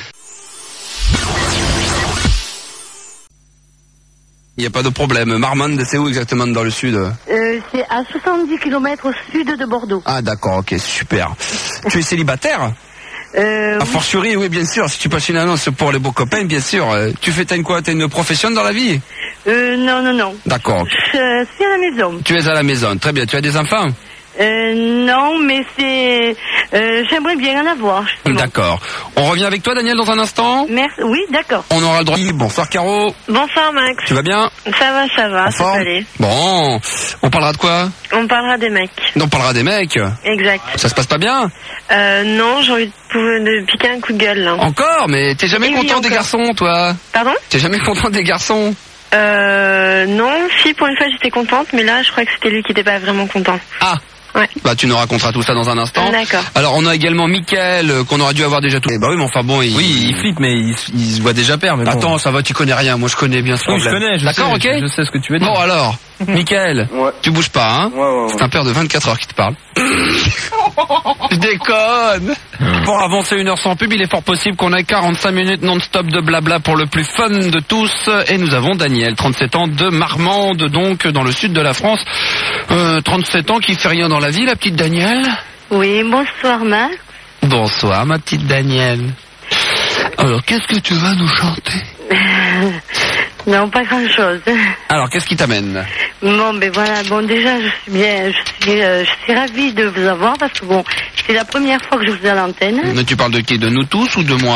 Il n'y a pas de problème. Marmande, c'est où exactement dans le sud? C'est à 70 km au sud de Bordeaux. Ah d'accord, ok, super. Tu es célibataire? A fortiori, oui, bien sûr. Si tu passes une annonce pour les beaux copains, bien sûr. T'as une profession dans la vie? Non. D'accord. Je suis à la maison. Tu es à la maison, très bien. Tu as des enfants? Non, mais j'aimerais bien en avoir. Justement. D'accord. On revient avec toi, Daniel, dans un instant? Merci. Oui, d'accord. On aura le droit. Bonsoir, Caro. Bonsoir, Max. Tu vas bien? Ça va, ça va aller. Bon, on parlera de quoi? On parlera des mecs. On parlera des mecs? Exact. Ça se passe pas bien? Non, j'ai envie de piquer un coup de gueule, là. Encore? Mais t'es jamais content des garçons, toi? Pardon? T'es jamais content des garçons? Non, si, pour une fois j'étais contente, mais là je crois que c'était lui qui était pas vraiment content. Ah! Ouais. Bah tu nous raconteras tout ça dans un instant. D'accord. Alors on a également Mickaël qu'on aurait dû avoir déjà tout. Bah oui mais enfin bon il flippe mais il se voit déjà perdre. Attends, ça va, tu connais rien, moi je connais bien ce problème. Je connais, d'accord, ok. Je sais ce que tu veux dire. Bon alors, Mickaël, tu bouges pas hein. Ouais. C'est un père de 24 heures qui te parle. Je déconne. Pour avancer 1 heure sans pub, il est fort possible qu'on ait 45 minutes non-stop de blabla pour le plus fun de tous. Et nous avons Daniel, 37 ans, de Marmande, donc dans le sud de la France. 37 ans, qui fait rien dans la vie, la petite Danielle? Oui, bonsoir Max. Bonsoir ma petite Danielle. Alors, qu'est-ce que tu vas nous chanter? Non, pas grand-chose. Alors, qu'est-ce qui t'amène? Bon, ben voilà, déjà, je suis ravie de vous avoir parce que bon, c'est la première fois que je vous ai à l'antenne. Mais tu parles de qui? De nous tous ou de moi?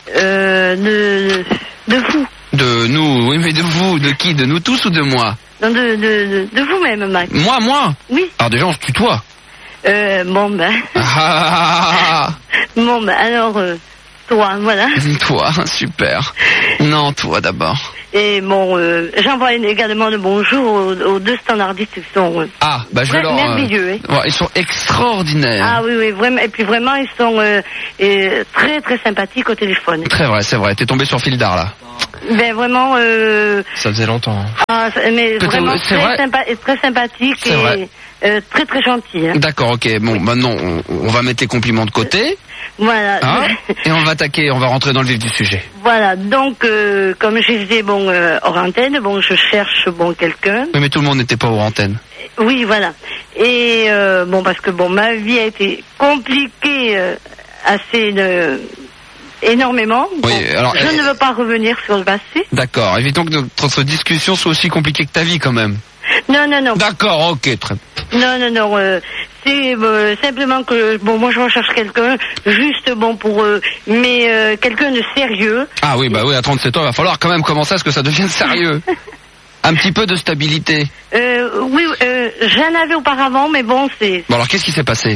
De vous. De nous, oui, mais de vous, de qui? De nous tous ou de moi? Non, de vous-même, Max. Moi? Oui. Alors déjà, on se tutoie. Bon, ben. Ah. Bon, ben, alors, toi, voilà. Toi, super. Non, toi d'abord. Et bon, j'envoie également le bonjour aux deux standardistes qui sont je vais leur... merveilleux. Ouais, ils sont extraordinaires. Ah oui, vraiment. Et puis vraiment, ils sont très très sympathiques au téléphone. Très vrai, c'est vrai. T'es tombé sur fil d'art là. Ben vraiment. Ça faisait longtemps. Mais vraiment très sympathique et très très gentil. Hein. D'accord, ok. Bon, maintenant on va mettre les compliments de côté. Voilà. Et on va rentrer dans le vif du sujet. Voilà. Donc, comme je disais, hors antenne, je cherche quelqu'un. Oui, mais tout le monde n'était pas hors antenne. Oui, voilà. Et parce que ma vie a été compliquée énormément. Oui, alors, je ne veux pas revenir sur le passé. D'accord. Évitons que notre discussion soit aussi compliquée que ta vie, quand même. Non. D'accord, ok, très bien. Non. C'est simplement que moi je recherche quelqu'un juste pour mais quelqu'un de sérieux. Ah oui, à 37 ans, il va falloir quand même commencer à ce que ça devienne sérieux. Un petit peu de stabilité. Oui, j'en avais auparavant, mais c'est. Bon, alors qu'est-ce qui s'est passé?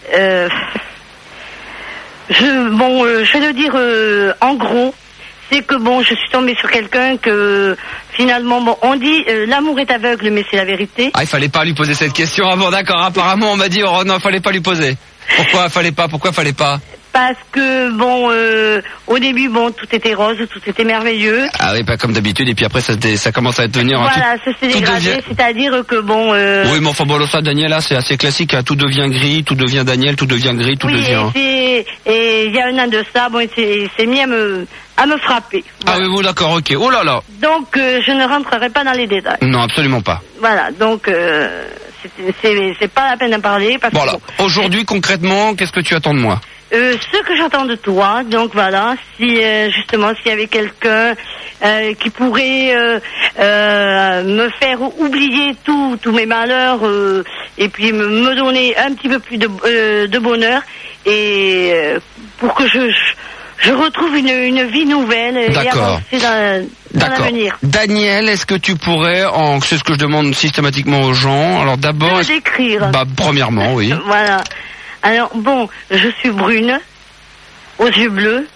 Je vais le dire en gros, c'est que je suis tombée sur quelqu'un que finalement on dit l'amour est aveugle, mais c'est la vérité. Ah, il fallait pas lui poser cette question. Ah bon, d'accord. Apparemment, on m'a dit non, il fallait pas lui poser. Pourquoi fallait pas? Parce que au début tout était rose, tout était merveilleux. Ah oui, pas comme d'habitude. Et puis après ça commence à devenir ça s'est dégradé, c'est-à-dire que Oui, mais enfin ça, Daniel, là, c'est assez classique. Hein. Tout devient gris, tout devient Daniel, tout devient gris, tout devient. Et il y a un an de ça, il s'est mis à me frapper. Voilà. Ah oui, d'accord, ok. Oh là là. Donc je ne rentrerai pas dans les détails. Non, absolument pas. Voilà, donc c'est pas la peine d'en parler. Parce que, aujourd'hui, concrètement, qu'est-ce que tu attends de moi? Ce que j'attends de toi, donc voilà, si justement s'il y avait quelqu'un qui pourrait me faire oublier tous mes malheurs et puis me donner un petit peu plus de bonheur et pour que je retrouve une vie nouvelle et avancer dans l'avenir. Daniel, est-ce que tu pourrais, c'est ce que je demande systématiquement aux gens, alors d'abord... Décrire. Premièrement, oui. Voilà. Alors, je suis brune, aux yeux bleus,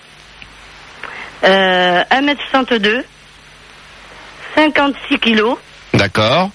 1m62, 56 kilos. D'accord.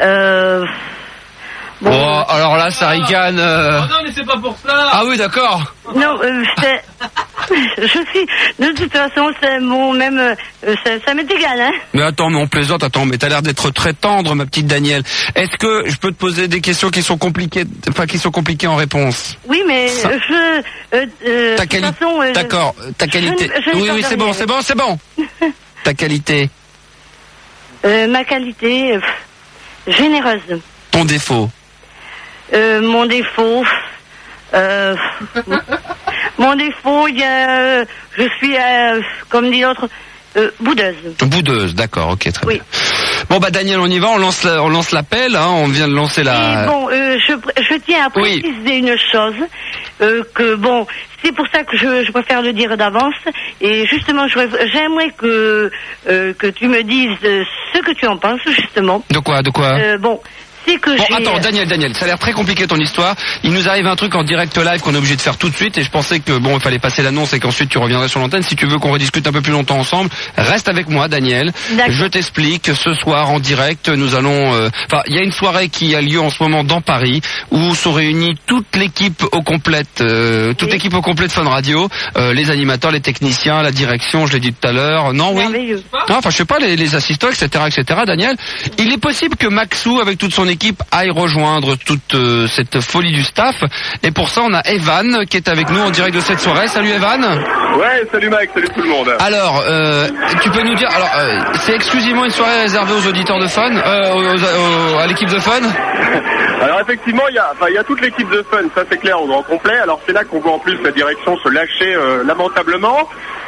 Alors là, ça ricane. non, mais c'est pas pour ça. Ah oui, d'accord. Non, je suis... De toute façon, ça m'est égal, hein. Mais attends, mais on plaisante, mais t'as l'air d'être très tendre, ma petite Danielle. Est-ce que je peux te poser des questions qui sont compliquées, en réponse? Oui, mais ta qualité. D'accord, ta qualité. Oui, c'est bon. Ta qualité. Ma qualité, généreuse. Ton défaut. Mon défaut, je suis, comme dit l'autre, boudeuse. Boudeuse, d'accord, ok, très bien. Bon Daniel, on y va, on lance l'appel, hein, on vient de lancer la... Et je tiens à préciser une chose, c'est pour ça que je préfère le dire d'avance, et justement j'aimerais que tu me dises ce que tu en penses, justement. De quoi Attends, Daniel, ça a l'air très compliqué ton histoire. Il nous arrive un truc en direct live qu'on est obligé de faire tout de suite et je pensais que il fallait passer l'annonce et qu'ensuite tu reviendrais sur l'antenne. Si tu veux qu'on rediscute un peu plus longtemps ensemble, reste avec moi, Daniel. Je t'explique. Ce soir en direct, nous allons... il y a une soirée qui a lieu en ce moment dans Paris où sont réunies toute l'équipe au complète, l'équipe au complet de Fun Radio, les animateurs, les techniciens, la direction, je l'ai dit tout à l'heure. Non, oui. Je sais pas, les assistants, etc., Daniel. Il est possible que Maxou, avec toute son équipe, aille rejoindre toute cette folie du staff. Et pour ça, on a Evan qui est avec nous en direct de cette soirée. Salut Evan. Ouais, salut Mike, salut tout le monde. Alors, tu peux nous dire, c'est exclusivement une soirée réservée aux auditeurs de Fun, à l'équipe de Fun? Alors effectivement, il y a toute l'équipe de Fun, ça c'est clair, au grand complet. Alors c'est là qu'on voit en plus la direction se lâcher lamentablement.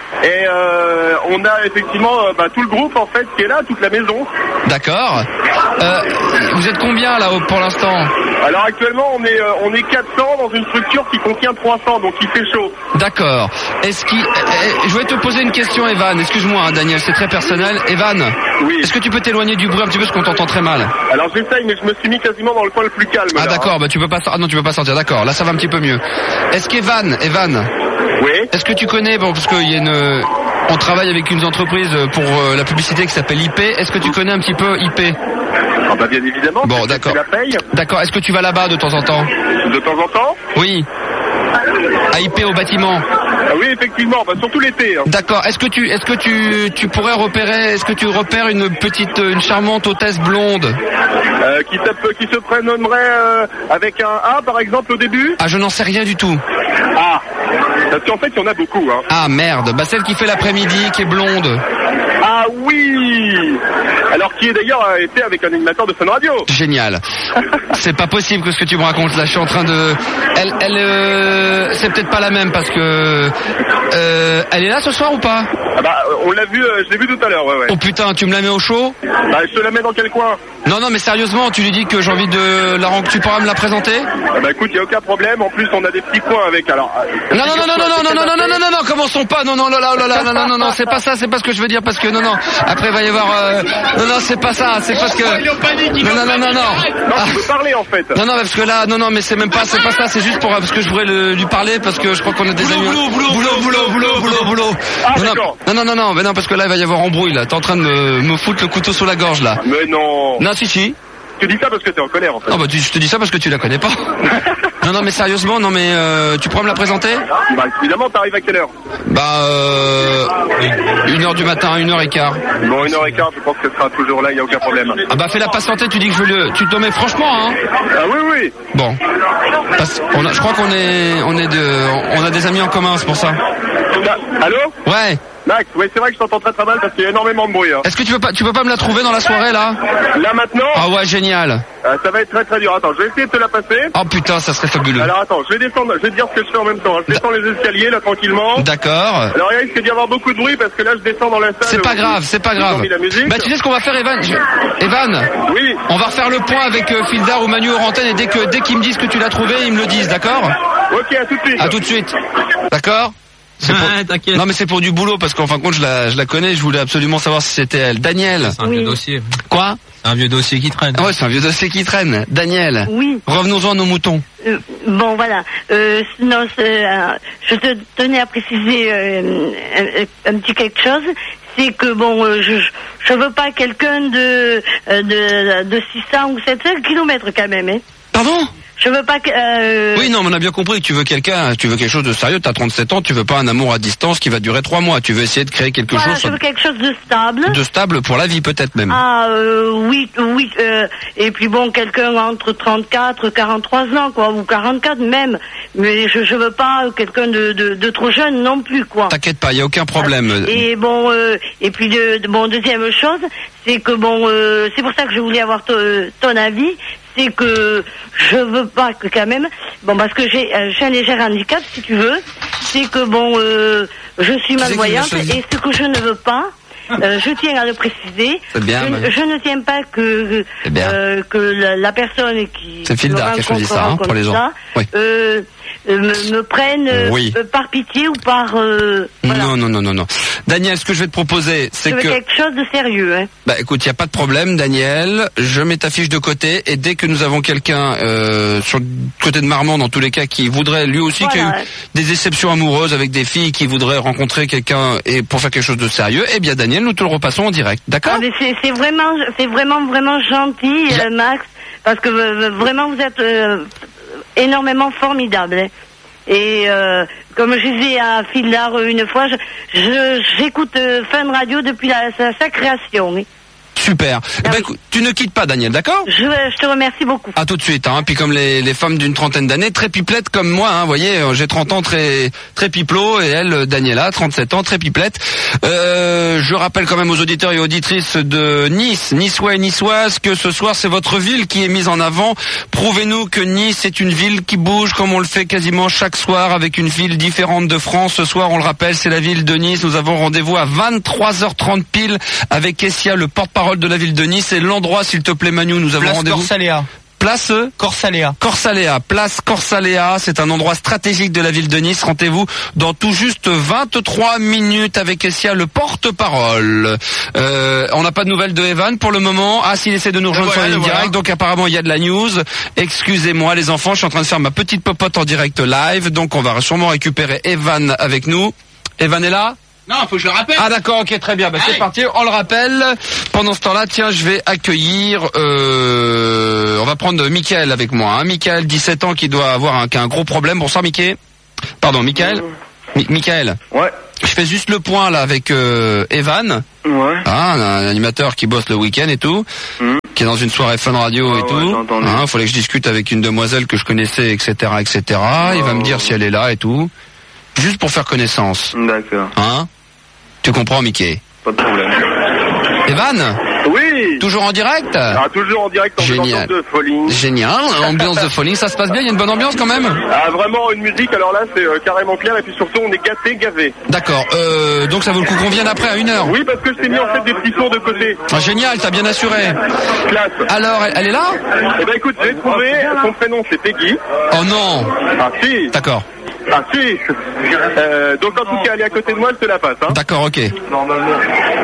Et on a effectivement tout le groupe en fait qui est là, toute la maison. D'accord. Vous êtes combien là pour l'instant? Alors actuellement on est 400 dans une structure qui contient 300, donc il fait chaud. D'accord. Je vais te poser une question, Evan. Excuse-moi, hein, Daniel, c'est très personnel. Evan, oui. Est-ce que tu peux t'éloigner du bruit un petit peu parce qu'on t'entend très mal? Alors j'essaye, mais je me suis mis quasiment dans le coin le plus calme. Ah là, d'accord, hein. tu peux pas non, tu peux pas sortir. D'accord, là ça va un petit peu mieux. Est-ce qu'Evan, oui. Est-ce que tu connais, parce qu'il y a on travaille avec une entreprise pour la publicité qui s'appelle IP. Est-ce que tu connais un petit peu IP? Ah bah bien évidemment. Bon, d'accord. Tu la payes. D'accord. Est-ce que tu vas là-bas de temps en temps? De temps en temps? Oui. À IP au bâtiment. Ah oui, effectivement, surtout l'été. Hein. D'accord. Est-ce que tu pourrais repérer, est-ce que tu repères une charmante hôtesse blonde qui se prénommerait avec un A par exemple au début? Ah, je n'en sais rien du tout. Ah, parce qu'en fait il y en a beaucoup. Hein. Ah merde, celle qui fait l'après-midi, qui est blonde. Ah oui. Alors qui est d'ailleurs été avec un animateur de Fun Radio. Génial. C'est pas possible que ce que tu me racontes là. Je suis en train de. C'est peut-être pas la même parce que. Elle est là ce soir ou pas? Ah on l'a vu, je l'ai vu tout à l'heure, ouais. Oh putain, tu me la mets au chaud? Je te la mets dans quel coin? Non, mais sérieusement, tu lui dis que j'ai envie de la rendre. Tu pourras me la présenter? Écoute, y a aucun problème. En plus, on a des petits coins avec. Alors. Non, commençons pas. Non, c'est pas ça, c'est pas ce que je veux dire parce que non. Après, il va y avoir. Non, c'est pas ça, c'est parce que. Non, tu peux parler en fait. Non, parce que là, non, mais c'est pas ça, c'est juste parce que je voudrais lui parler parce que je crois qu'on a des amis. Boulot. Ah, d'accord. Non, mais non, parce que là, il va y avoir embrouille là. T'es en train de me foutre le couteau sous la gorge là. Mais non. Non, si. Tu dis ça parce que t'es en colère en fait. Non, je te dis ça parce que tu la connais pas. non, mais sérieusement, tu pourrais me la présenter? Évidemment, t'arrives à quelle heure? 1h du matin, 1h15. Bon, 1h15, je pense qu'elle sera toujours là, y a aucun problème. Fais la patienter, tu dis que je veux tu te mets franchement, hein? Ah oui. Bon. Je crois on a des amis en commun, c'est pour ça. Allô? Ouais. Max, oui, c'est vrai que je t'entends très très mal parce qu'il y a énormément de bruit. Hein. Est-ce que tu peux pas me la trouver dans la soirée là? Là maintenant? Ah ouais, génial. Ça va être très très dur. Attends, je vais essayer de te la passer. Oh putain, ça serait fabuleux. Alors attends, je vais descendre, je vais te dire ce que je fais en même temps. Je descends les escaliers là tranquillement. D'accord. Alors il risque d'y avoir beaucoup de bruit parce que là je descends dans la salle. C'est pas grave. Tu sais ce qu'on va faire, Evan? Oui. On va refaire le point avec Fildar ou Manu Orantène et dès qu'ils me disent que tu l'as trouvé, ils me le disent, d'accord? Ok, à tout de suite. À tout de suite. D'accord? T'inquiète. Non mais c'est pour du boulot parce qu'en fin de compte je la connais, je voulais absolument savoir si c'était elle. Daniel. C'est un vieux dossier. Quoi? C'est un vieux dossier qui traîne. Ouais, c'est un vieux dossier qui traîne. Daniel. Oui. Revenons-en à nos moutons. Bon voilà. Je tenais à préciser un petit quelque chose. C'est que je veux pas quelqu'un de 600 ou 700 kilomètres quand même. Hein. Pardon? Je veux pas que... Oui, non, mais on a bien compris. Tu veux quelque chose de sérieux. T'as 37 ans, tu veux pas un amour à distance qui va durer 3 mois. Tu veux essayer de créer quelque chose... je veux quelque chose de stable. De stable pour la vie, peut-être même. Oui. Et puis quelqu'un entre 34, 43 ans, quoi, ou 44 même. Mais je veux pas quelqu'un de trop jeune non plus, quoi. T'inquiète pas, y a aucun problème. Et et puis deuxième chose, c'est que c'est pour ça que je voulais avoir ton avis. C'est que je veux pas que quand même, parce que j'ai un léger handicap, si tu veux, c'est que je suis malvoyante et ce que je ne veux pas, je tiens à le préciser, je ne tiens pas que la personne qui c'est Fildar qui a choisi ça pour les gens. Oui. Me prennent par pitié ou par... voilà. Non. Daniel, ce que je vais te proposer, c'est que... quelque chose de sérieux. Hein. Écoute, il n'y a pas de problème, Daniel. Je mets ta fiche de côté et dès que nous avons quelqu'un sur le côté de Marmande, dans tous les cas, qui voudrait, lui aussi, qui a eu des déceptions amoureuses avec des filles, qui voudrait rencontrer quelqu'un et pour faire quelque chose de sérieux, eh bien, Daniel, nous te le repassons en direct. D'accord? C'est vraiment gentil, Max, parce que vraiment, vous êtes... énormément formidable. Hein. Et comme je disais à Fildar une fois, j'écoute Fun Radio depuis sa création. Hein. Super. Eh ben, écoute, tu ne quittes pas, Daniel, d'accord? Je te remercie beaucoup. À tout de suite, hein. Puis comme les femmes d'une trentaine d'années, très pipelettes comme moi, hein. Vous voyez, j'ai 30 ans, très pipelot, et elle, Daniela, 37 ans, très pipelette. Je rappelle quand même aux auditeurs et auditrices de Nice, Niçois et Niçoises, que ce soir, c'est votre ville qui est mise en avant. Prouvez-nous que Nice est une ville qui bouge comme on le fait quasiment chaque soir avec une ville différente de France. Ce soir, on le rappelle, c'est la ville de Nice. Nous avons rendez-vous à 23h30 pile avec Kessia, le porte-parole de la ville de Nice. Et l'endroit, s'il te plaît, Manu, nous avons rendez-vous. Corsaléa. Place Corsaléa. Corsaléa, place Corsaléa, c'est un endroit stratégique de la ville de Nice. Rendez-vous dans tout juste 23 minutes avec Kessia, le porte-parole. On n'a pas de nouvelles de Evan pour le moment. Ah, s'il essaie de nous rejoindre sur la ligne directe, donc apparemment il y a de la news. Excusez-moi les enfants, je suis en train de faire ma petite popote en direct live, donc on va sûrement récupérer Evan avec nous. Evan est là ? Non, faut que je le rappelle. Ah d'accord, ok, très bien. Bah, c'est parti, on le rappelle. Pendant ce temps-là, tiens, je vais accueillir... on va prendre Mickaël avec moi. Hein. Mickaël, 17 ans, qui doit avoir qui a un gros problème. Bonsoir, Mickaël. Pardon, Mickaël. Mickaël. Ouais. Je fais juste le point là avec Evan. Ouais. Ah, un animateur qui bosse le week-end et tout. Qui est dans une soirée Fun Radio et tout. Hein, fallait que je discute avec une demoiselle que je connaissais, etc., etc. Il va me dire si elle est là et tout. Juste pour faire connaissance. D'accord. Hein? Tu comprends, Mickey? Pas de problème. Evan? Oui. Toujours en direct? Ah, toujours en direct, ambiance de folie. Génial, ambiance de folie, ça se passe bien, il y a une bonne ambiance quand même? Ah, vraiment, une musique, alors là, c'est carrément clair, et puis surtout, on est gâtés, gavés. D'accord, donc ça vaut le coup qu'on vienne après à 1h? Oui, parce que je t'ai mis en fait des petits tours de côté. Ah, génial, t'as bien assuré. Classe. Alors, elle est là? Eh ben écoute, j'ai trouvé, son prénom c'est Peggy. Oh non. Ah si. D'accord. Ah si. Donc en tout cas, elle est à côté de moi, elle te la passe. Hein. D'accord, ok. Normalement.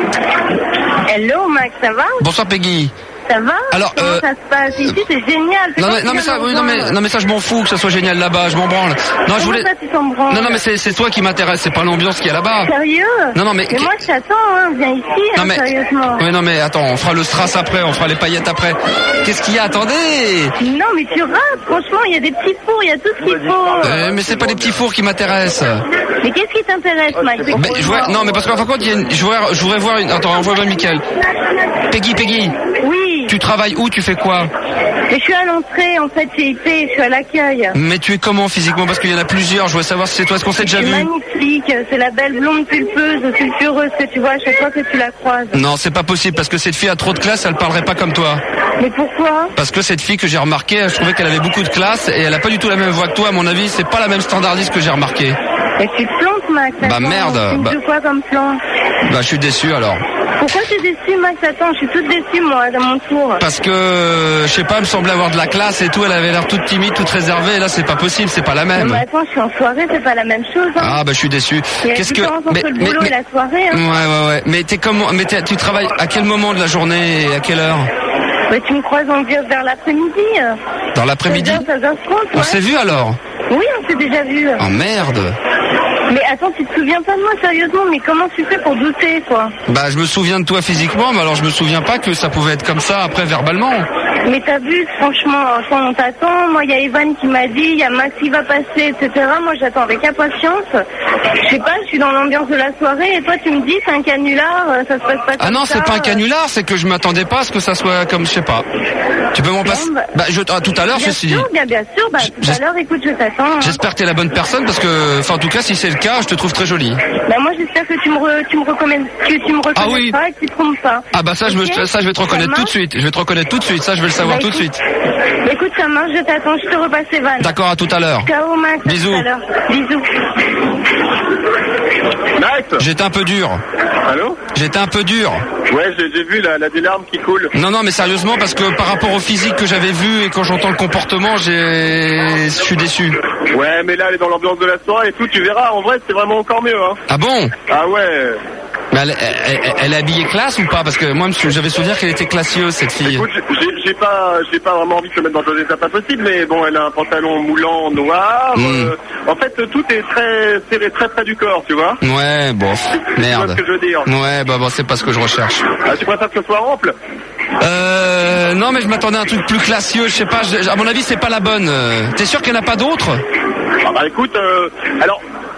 Hello Max, ça va? Bonsoir Peggy. Ça va? Alors, comment ça se passe ici? C'est génial. Non mais ça je m'en fous que ça soit génial là-bas, je m'en branle. Non, je voulais. Ça, tu t'en branles? Non mais c'est toi qui m'intéresse, c'est pas l'ambiance qu'il y a là-bas. Sérieux? Non mais moi je t'attends, hein, viens ici, non, hein, mais... sérieusement. Oui non mais attends, on fera le strass après, on fera les paillettes après. Qu'est-ce qu'il y a? Attendez. Non mais tu rates, franchement, il y a des petits fours, il y a tout ce qu'il faut. Mais c'est pas les petits fours qui m'intéressent. Mais qu'est-ce qui t'intéresse, Max? Non mais parce qu'en fin de compte, je voudrais voir une. Attends, envoie-moi Mickaël. Peggy. Oui. Tu travailles où? Tu fais quoi? Mais je suis à l'entrée, en fait, chez IP, je suis à l'accueil. Mais tu es comment physiquement? Parce qu'il y en a plusieurs, je voudrais savoir si c'est toi, est-ce qu'on s'est déjà vu? C'est magnifique, c'est la belle blonde pulpeuse, sulfureuse que tu vois à chaque fois que tu la croises. Non, c'est pas possible, parce que cette fille a trop de classe, elle parlerait pas comme toi. Mais pourquoi? Parce que cette fille que j'ai remarqué, je trouvais qu'elle avait beaucoup de classe, et elle a pas du tout la même voix que toi, à mon avis, c'est pas la même standardiste que j'ai remarqué. Mais tu te plantes, Max. Bah merde. Bah quoi comme plan? Bah je suis déçu alors. Pourquoi t'es déçu, Max? Attends, je suis toute déçue moi, à mon tour. Parce que, je sais pas, elle me semblait avoir de la classe et tout, elle avait l'air toute timide, toute réservée, et là c'est pas possible, c'est pas la même. Mais attends, je suis en soirée, c'est pas la même chose. Hein. Ah bah je suis déçu. Qu'est-ce que le boulot et la soirée. Hein. Ouais. Mais t'es comment? Mais tu travailles à quel moment de la journée et à quelle heure? Bah tu me croises en vers l'après-midi. Dans l'après-midi? 16h30, On s'est vu alors? Oui, on s'est déjà vu. Oh merde. Mais attends, tu te souviens pas de moi, sérieusement? Mais comment tu fais pour douter, quoi? Bah, je me souviens de toi physiquement, mais alors je me souviens pas que ça pouvait être comme ça après verbalement. Mais t'as vu, franchement, quand on t'attend, moi, il y a Evan qui m'a dit, il y a Max qui va passer, etc. Moi, j'attends avec impatience. Je sais pas, je suis dans l'ambiance de la soirée, et toi, tu me dis, c'est un canular, ça se passe pas comme ça. Ah non, c'est pas un canular, c'est que je m'attendais pas à ce que ça soit comme, je sais pas. Tu peux m'en passer? Tout à l'heure, je suis... Bien sûr, tout à l'heure, écoute, je t'attends. J'espère que t'es la bonne personne, parce que, en tout cas, si c'est le cas, je te trouve très jolie. Bah, moi, j'espère que tu me reconnais pas et que tu te trompes pas. Ah bah ça, je vais te reconnaître tout de suite. Je vais te reconnaître tout de suite, ça, je vais le savoir tout de suite. Écoute, ça marche, je t'attends, je te repasse Evan. D'accord, à tout à l'heure. Ciao, Max. Bisous. À tout à l'heure. Bisous. Max. J'étais un peu dur. Allô? J'étais un peu dur. Ouais, j'ai vu la des larmes qui coulent. Non, mais sérieusement, parce que par rapport au physique que j'avais vu et quand j'entends le comportement, je suis déçu. Ouais, mais là, elle est dans l'ambiance de la soirée et tout, tu verras, en vrai, c'est vraiment encore mieux, hein. Ah bon? Ah ouais. Mais elle est habillée classe ou pas? Parce que moi, j'avais souvenir qu'elle était classieuse, cette fille. Écoute, j'ai pas vraiment envie de se mettre dans un état pas possible, mais bon, elle a un pantalon moulant noir. En fait, tout est très serré, très près du corps, tu vois. Ouais, bon, merde. Tu vois ce que je veux dire. Ouais, bah bon, c'est pas ce que je recherche. Ah, tu préfères que ce soit ample? Non, mais je m'attendais à un truc plus classieux, je sais pas, à mon avis, c'est pas la bonne. T'es sûr qu'il n'y en a pas d'autres? Ah bah écoute, alors,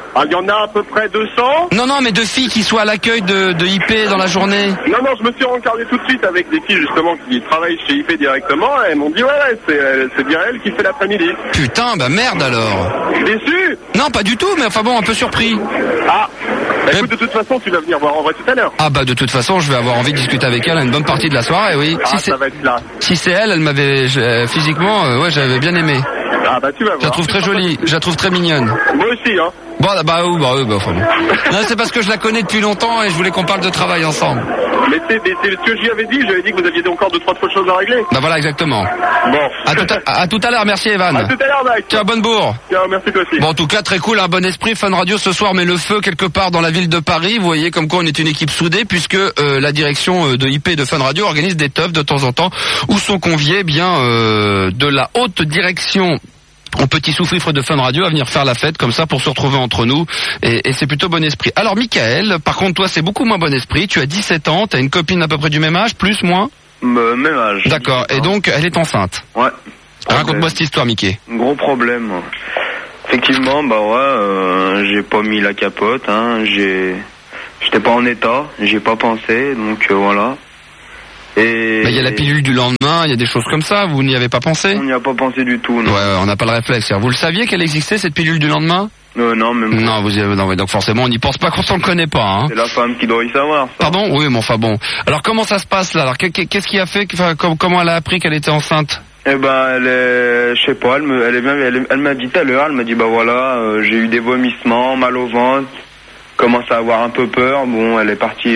Ah, il y en a à peu près 200. Non, mais de filles qui soient à l'accueil de IP dans la journée. Non, je me suis rencardé tout de suite avec des filles justement qui travaillent chez IP directement. Et elles m'ont dit ouais, c'est bien elle qui fait l'après-midi. Putain, bah merde alors. Déçu? Non, pas du tout, mais enfin bon, un peu surpris. Ah, bah, écoute, de toute façon, tu vas venir voir en vrai tout à l'heure. Ah bah de toute façon, je vais avoir envie de discuter avec elle une bonne partie de la soirée, oui. Ah, ça va être là. Si c'est elle m'avait physiquement, ouais, j'avais bien aimé. Ah bah tu vas voir. Je la trouve très jolie, je la trouve très mignonne. Moi aussi, hein. Bon, enfin bon. Non, c'est parce que je la connais depuis longtemps et je voulais qu'on parle de travail ensemble. Mais c'est ce que j'y avais dit, j'avais dit que vous aviez encore 2-3 choses à régler. Bah voilà, exactement. Bon. À tout à l'heure, merci Evan. À tout à l'heure, Mike. Ciao, bonne bourre. Ciao, merci toi aussi. Bon, en tout cas, très cool, un bon esprit. Fun Radio ce soir met le feu quelque part dans la ville de Paris. Vous voyez comme quoi on est une équipe soudée puisque la direction de IP de Fun Radio organise des teufs de temps en temps où sont conviés de la haute direction au petit sous-fifre de Fun Radio à venir faire la fête comme ça pour se retrouver entre nous et c'est plutôt bon esprit. Alors Michael, par contre toi c'est beaucoup moins bon esprit, tu as 17 ans, t'as une copine à peu près du même âge, plus, moins? Même âge. D'accord, et donc elle est enceinte? Ouais. Raconte-moi cette histoire, Mickey. Gros problème. Effectivement, j'ai pas mis la capote, hein, j'étais pas en état, j'ai pas pensé, donc voilà. Et il y a la pilule du lendemain, il y a des choses comme ça, vous n'y avez pas pensé? On n'y a pas pensé du tout, non. Ouais, on n'a pas le réflexe. Vous le saviez qu'elle existait, cette pilule du lendemain? Non, même pas. Non, donc forcément, on n'y pense pas qu'on s'en connaît pas, hein. C'est la femme qui doit y savoir, ça. Pardon? Oui, mais enfin bon. Alors comment ça se passe là? Alors qu'est-ce qui a fait, comment elle a appris qu'elle était enceinte? Eh ben, je sais pas, elle m'a dit tout à l'heure, elle m'a dit voilà, j'ai eu des vomissements, mal au ventre, commence à avoir un peu peur, bon, elle est partie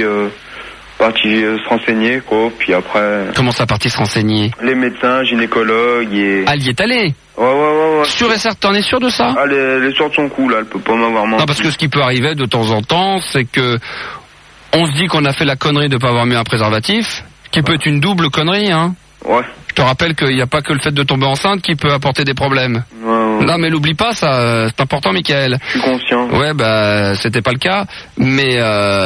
se renseigner, quoi, puis après... Comment ça, partie se renseigner? Les médecins, gynécologues et... Elle y est allée? Ouais. Sûr et certain, t'en es sûr de ça? Elle est sûre de son coup, là, elle peut pas m'avoir menti. Non, parce que ce qui peut arriver de temps en temps, c'est que on se dit qu'on a fait la connerie de pas avoir mis un préservatif, qui peut être une double connerie, hein. Ouais. Je te rappelle qu'il n'y a pas que le fait de tomber enceinte qui peut apporter des problèmes. Non, mais l'oublie pas, ça, c'est important, Michael. Je suis conscient. Ouais, c'était pas le cas. Mais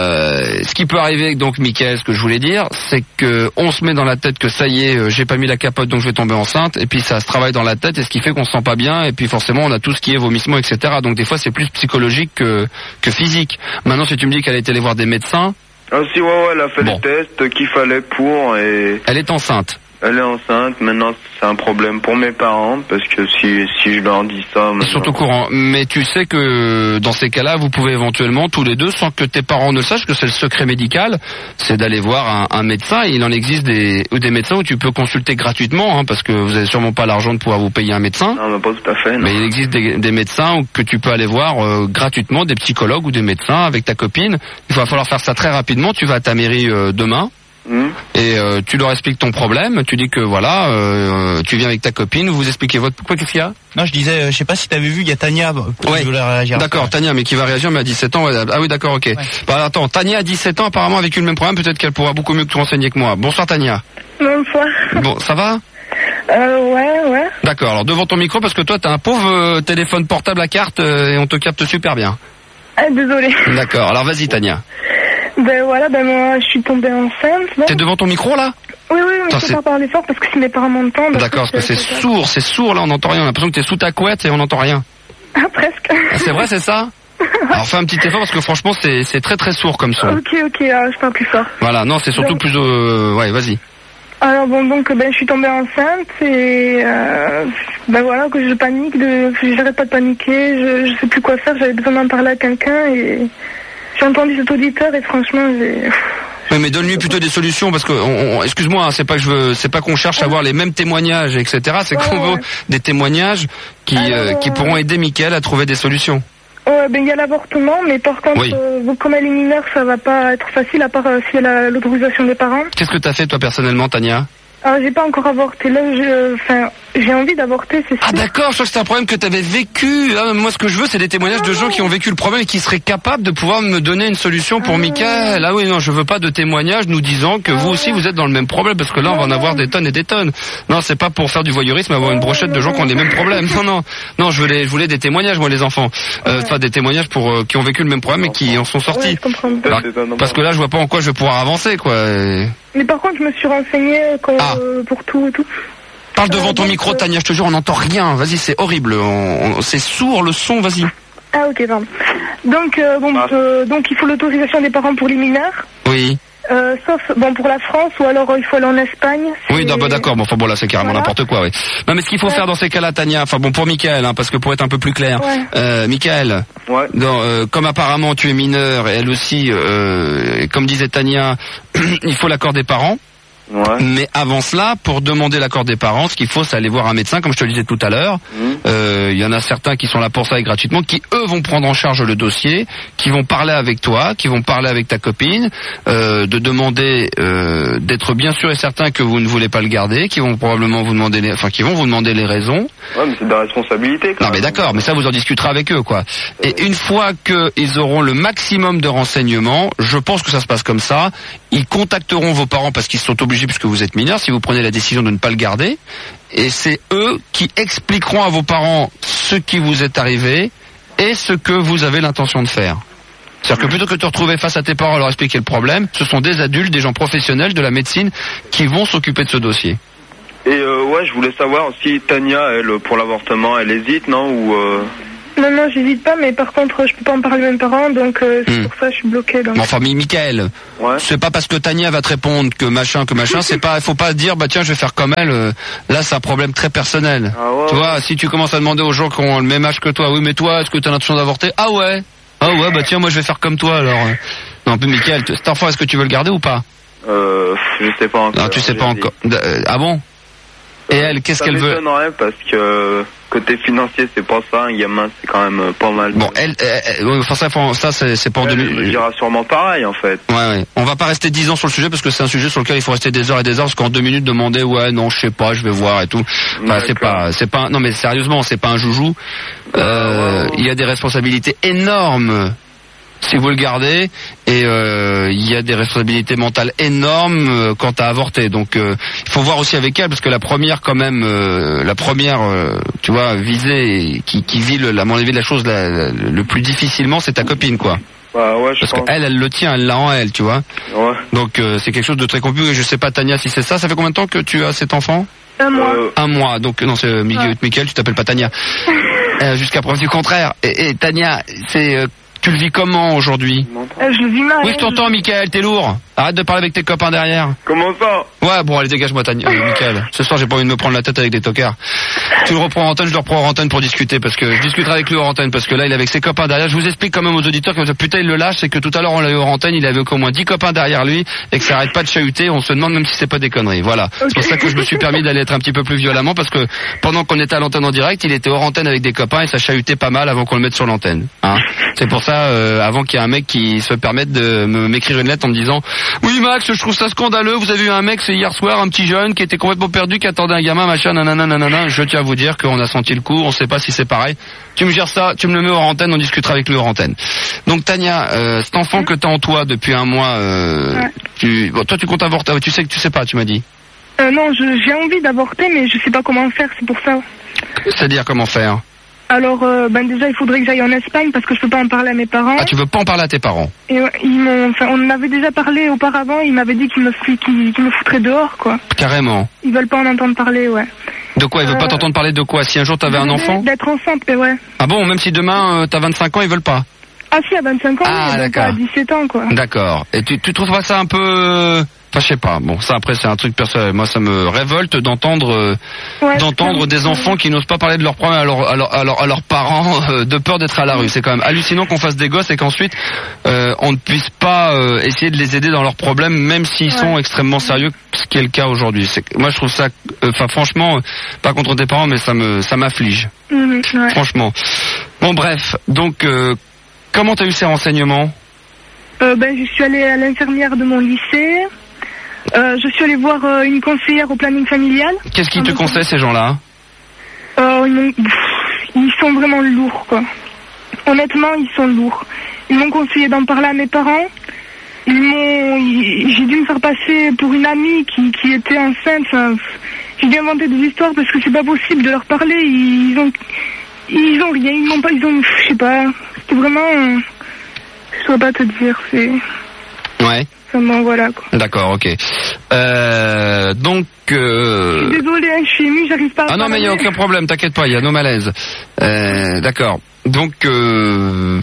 ce qui peut arriver, donc, Michael, ce que je voulais dire, c'est que on se met dans la tête que ça y est, j'ai pas mis la capote, donc je vais tomber enceinte. Et puis ça se travaille dans la tête, et ce qui fait qu'on se sent pas bien. Et puis forcément, on a tout ce qui est vomissement, etc. Donc des fois, c'est plus psychologique que physique. Maintenant, si tu me dis qu'elle a été allée voir des médecins. Ah si, ouais, elle a fait les tests qu'il fallait pour et... Elle est enceinte. Elle est enceinte, maintenant c'est un problème pour mes parents, parce que si je leur dis ça... Ils sont au courant, mais tu sais que dans ces cas-là, vous pouvez éventuellement, tous les deux, sans que tes parents ne sachent, que c'est le secret médical, c'est d'aller voir un médecin, et il en existe des médecins où tu peux consulter gratuitement, hein, parce que vous avez sûrement pas l'argent de pouvoir vous payer un médecin. Non, mais pas tout à fait, non. Mais il existe des médecins que tu peux aller voir gratuitement, des psychologues ou des médecins avec ta copine. Il va falloir faire ça très rapidement, tu vas à ta mairie demain. Et tu leur expliques ton problème, tu dis que voilà, tu viens avec ta copine, vous expliquez votre... Pourquoi, qu'est-ce qu'il y a? Non, je disais, je sais pas si t'avais vu, il y a Tania. Ouais. D'accord, Tania, mais qui va réagir, mais à 17 ans. Ah oui, d'accord, ok. Ouais. Bah attends, Tania à 17 ans, apparemment, a vécu le même problème, peut-être qu'elle pourra beaucoup mieux te renseigner que moi. Bonsoir, Tania. Bonsoir. Bon, ça va? Ouais. D'accord, alors devant ton micro, parce que toi, t'as un pauvre téléphone portable à carte et on te capte super bien. Ah, désolé. D'accord, alors vas-y, Tania. Moi, je suis tombée enceinte. T'es devant ton micro, là? Oui, mais je peux pas parler fort parce que si mes parents m'entendent... D'accord, parce que c'est sourd, là, on n'entend rien. On a l'impression que t'es sous ta couette et on n'entend rien. Ah, presque. Ah, c'est vrai, c'est ça? Alors fais un petit effort parce que franchement, c'est très très sourd comme son. Ok, je parle plus fort. Voilà, non, c'est surtout plus... Ouais, vas-y. Alors je suis tombée enceinte et voilà, que je panique, j'arrête pas de paniquer, je sais plus quoi faire, j'avais besoin d'en parler à quelqu'un et... J'ai entendu cet auditeur et franchement, j'ai... Oui, mais donne-lui plutôt des solutions parce que, excuse-moi, c'est pas qu'on cherche à avoir les mêmes témoignages, etc. C'est qu'on veut des témoignages qui pourront aider Mickaël à trouver des solutions. Ouais, il y a l'avortement, mais par contre, comme elle est mineure, ça va pas être facile à part si elle a l'autorisation des parents. Qu'est-ce que t'as fait toi personnellement, Tania? Alors, j'ai pas encore avorté. Là, j'ai envie d'avorter, c'est sûr. Ah d'accord, je crois que c'est un problème que t'avais vécu. Ah, moi, ce que je veux, c'est des témoignages de gens qui ont vécu le problème et qui seraient capables de pouvoir me donner une solution pour Mickaël. Ah oui, non, je veux pas de témoignages nous disant que vous aussi, vous êtes dans le même problème, parce que là, on va en avoir des tonnes et des tonnes. Non, c'est pas pour faire du voyeurisme, avoir une brochette de gens qui ont les mêmes problèmes. Non, je voulais des témoignages, moi, les enfants. Enfin, des témoignages qui ont vécu le même problème et qui en sont sortis. Ouais, je comprends. Alors, parce que là, je vois pas en quoi je vais pouvoir avancer, quoi. Mais par contre, je me suis renseignée pour tout. Parle devant ton micro, Tania, je te jure, on n'entend rien. Vas-y, c'est horrible. C'est sourd le son, vas-y. Ah ok, pardon. Donc, donc il faut l'autorisation des parents pour les mineurs. Oui. Sauf pour la France, ou alors il faut aller en Espagne. Oui, d'accord. Bon, enfin bon, là c'est carrément n'importe quoi, oui. Non, mais ce qu'il faut faire dans ces cas-là, Tania, enfin bon, pour Michael, hein, parce que pour être un peu plus clair, Michael, comme apparemment tu es mineur et elle aussi, comme disait Tania, il faut l'accord des parents. Ouais. Mais avant cela, pour demander l'accord des parents, ce qu'il faut, c'est aller voir un médecin, comme je te le disais tout à l'heure. Il y en a certains qui sont là pour ça et gratuitement, qui eux vont prendre en charge le dossier, qui vont parler avec toi, qui vont parler avec ta copine, de demander d'être bien sûr et certain que vous ne voulez pas le garder, qui vont probablement vous demander les raisons. Ouais, mais c'est de la responsabilité. Non, mais d'accord, mais ça vous en discuterez avec eux, quoi. Et une fois qu'ils auront le maximum de renseignements, je pense que ça se passe comme ça. Ils contacteront vos parents parce qu'ils sont obligés, puisque vous êtes mineur, si vous prenez la décision de ne pas le garder. Et c'est eux qui expliqueront à vos parents ce qui vous est arrivé et ce que vous avez l'intention de faire. C'est-à-dire que plutôt que de te retrouver face à tes parents et leur expliquer le problème, ce sont des adultes, des gens professionnels de la médecine qui vont s'occuper de ce dossier. Et je voulais savoir si Tania, elle, pour l'avortement, elle hésite, non, ou Non, j'hésite pas, mais par contre, je peux pas en parler à mes parents, donc c'est pour ça que je suis bloqué. Donc. Enfin, Michael, c'est pas parce que Tania va te répondre que machin, c'est pas, faut pas dire, bah tiens, je vais faire comme elle. Là, c'est un problème très personnel. Tu vois, si tu commences à demander aux gens qui ont le même âge que toi, oui, mais toi, est-ce que tu as l'intention d'avorter? Ah ouais, bah tiens, moi, je vais faire comme toi, alors. Non, plus Michael, cet enfant, est-ce que tu veux le garder ou pas? Je sais pas encore. Non, tu sais pas encore. Ah bon? Et elle, qu'est-ce qu'elle veut? Ça m'étonnerait parce que côté financier, c'est pas ça. Un gamin, c'est quand même pas mal. Bon, ça c'est pas en 2000. Elle dira sûrement pareil, en fait. Ouais. On va pas rester 10 ans sur le sujet parce que c'est un sujet sur lequel il faut rester des heures et des heures parce qu'en 2 minutes demander non, je sais pas, je vais voir et tout. Enfin, c'est pas. Non, mais sérieusement, c'est pas un joujou. Il y a des responsabilités énormes si vous le gardez, et il y a des responsabilités mentales énormes quant à avorter. Donc il faut voir aussi avec elle, parce que la première quand même, tu vois, visée, qui vit à mon avis la chose le plus difficilement, c'est ta copine, quoi. Parce qu'elle le tient, elle l'a en elle, tu vois. Ouais. Donc c'est quelque chose de très compliqué. Je sais pas, Tania, si c'est ça. Ça fait combien de temps que tu as cet enfant? 1 mois. 1 mois. Donc non, c'est Michael, tu t'appelles pas Tania. Jusqu'à preuve du contraire. Et Tania, tu le vis comment aujourd'hui? Je le vis mal. Oui, je t'entends, Michael, t'es lourd. Arrête de parler avec tes copains derrière. Comment ça? Ouais, bon, allez, dégage-moi, Michael. Ce soir, j'ai pas envie de me prendre la tête avec des tocards. Tu le reprends en antenne, je le reprends en antenne pour discuter, parce que je discuterai avec lui en antenne, parce que là, il est avec ses copains derrière. Je vous explique quand même aux auditeurs que putain, il le lâche, c'est que tout à l'heure, on l'a eu en antenne, il avait au moins 10 copains derrière lui, et que ça arrête pas de chahuter, on se demande même si c'est pas des conneries. Voilà. Okay. C'est pour ça que je me suis permis d'aller être un petit peu plus violemment, parce que pendant qu'on était à l'antenne en direct, il était hors antenne avec des copains, et ça chahutait pas mal avant qu'on le mette sur l'antenne. Hein. C'est pour ça, avant qu'il y ait un mec qui se permette de m'écrire une lettre en me disant, oui, Max, je trouve ça scandaleux, vous avez eu un mec, c'est hier soir, un petit jeune qui était complètement perdu, qui attendait un gamin, machin, nanana. Je tiens à vous dire qu'on a senti le coup, on sait pas si c'est pareil. Tu me gères ça, tu me le mets hors antenne, on discutera avec lui hors antenne. Donc Tania, cet enfant que t'as en toi depuis 1 mois, toi tu comptes avorter, tu sais pas, tu m'as dit. Non, j'ai envie d'avorter, mais je sais pas comment faire, c'est pour ça. C'est-à-dire comment faire? Alors, déjà, il faudrait que j'aille en Espagne parce que je peux pas en parler à mes parents. Ah, tu veux pas en parler à tes parents? Et on en avait déjà parlé auparavant, ils m'avaient dit qu'ils me foutraient dehors, quoi. Carrément. Ils veulent pas en entendre parler, ouais. De quoi? Ils veulent pas t'entendre parler de quoi? Si un jour t'avais un enfant? D'être enceinte, ouais. Ah bon, même si demain t'as 25 ans, ils veulent pas? Ah si, à 25 ans, ah, d'accord. À 17 ans, quoi. D'accord. Et tu trouves pas ça un peu... Enfin, je sais pas. Bon, ça après c'est un truc personnel. Moi, ça me révolte d'entendre des enfants qui n'osent pas parler de leurs problèmes à leurs parents de peur d'être à la rue. C'est quand même hallucinant qu'on fasse des gosses et qu'ensuite on ne puisse pas essayer de les aider dans leurs problèmes, même s'ils sont extrêmement sérieux, ce qui est le cas aujourd'hui. Moi, je trouve ça, franchement, pas contre tes parents, mais ça m'afflige. Franchement. Bon, bref. Donc, comment t'as eu ces renseignements? Je suis allée à l'infirmière de mon lycée. Je suis allée voir une conseillère au planning familial. Qu'est-ce qu'ils te conseillent, ces gens-là? Ils sont vraiment lourds, quoi. Honnêtement, ils sont lourds. Ils m'ont conseillé d'en parler à mes parents. J'ai dû me faire passer pour une amie qui était enceinte. Enfin, j'ai dû inventer des histoires parce que c'est pas possible de leur parler. Ils ont rien. Je sais pas. C'était vraiment... Je saurais pas te dire, c'est... Ouais. Vraiment, voilà, quoi. D'accord, ok. Je suis désolée, hein, je suis émue, j'arrive pas à... Ah non, mais il n'y a aucun problème, t'inquiète pas, il y a nos malaises. D'accord. Donc, le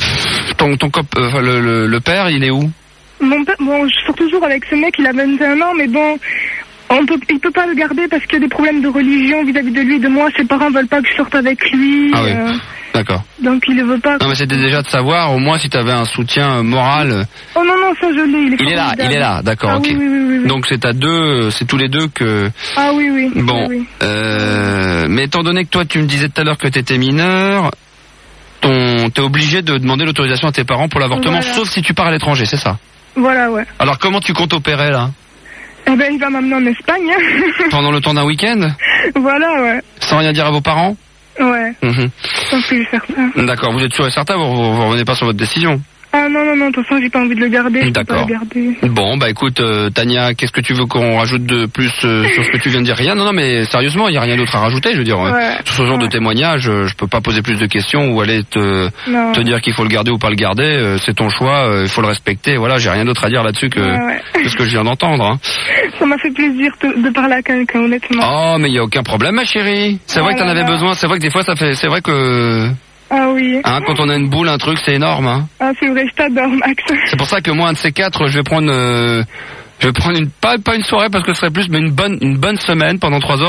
père, il est où? Mon père, bon, je sors toujours avec ce mec, il a 21 ans, mais bon, il peut pas le garder parce qu'il y a des problèmes de religion vis-à-vis de lui et de moi. Ses parents veulent pas que je sorte avec lui. Ah oui, d'accord. Donc il le veut pas. Non, mais c'était déjà de savoir, au moins, si t'avais un soutien moral. Oh non, ça je l'ai, il est là, d'accord, ok. Oui. Donc c'est tous les deux que... Ah oui. Bon, oui. Mais étant donné que toi, tu me disais tout à l'heure que t'étais mineur... T'es obligé de demander l'autorisation à tes parents pour l'avortement, sauf si tu pars à l'étranger, c'est ça? Voilà, ouais. Alors comment tu comptes opérer là? Eh ben il va m'amener en Espagne. Pendant le temps d'un week-end? Voilà, ouais. Sans rien dire à vos parents? Ouais. Je pense que je vais faire ça. D'accord, vous êtes sûr et certain, vous revenez pas sur votre décision? Ah non, de toute façon j'ai pas envie de le garder. D'accord. Bon, bah écoute, Tania, qu'est-ce que tu veux qu'on rajoute de plus sur ce que tu viens de dire? Rien, non, mais sérieusement, il n'y a rien d'autre à rajouter, je veux dire. Sur ce genre de témoignage, je peux pas poser plus de questions ou aller te dire qu'il faut le garder ou pas le garder, c'est ton choix, il faut le respecter, voilà, j'ai rien d'autre à dire là-dessus que ce que je viens d'entendre. Hein. Ça m'a fait plaisir de parler à quelqu'un, honnêtement. Oh, mais il n'y a aucun problème, ma chérie. C'est vrai que t'en avais besoin, c'est vrai que des fois c'est vrai que... Ah oui. Hein, quand on a une boule, un truc, c'est énorme. Hein. Ah c'est vrai, je t'adore, Max. C'est pour ça que moi, un de ces quatre, je vais prendre pas une soirée parce que ce serait plus, mais une bonne semaine pendant 3 heures.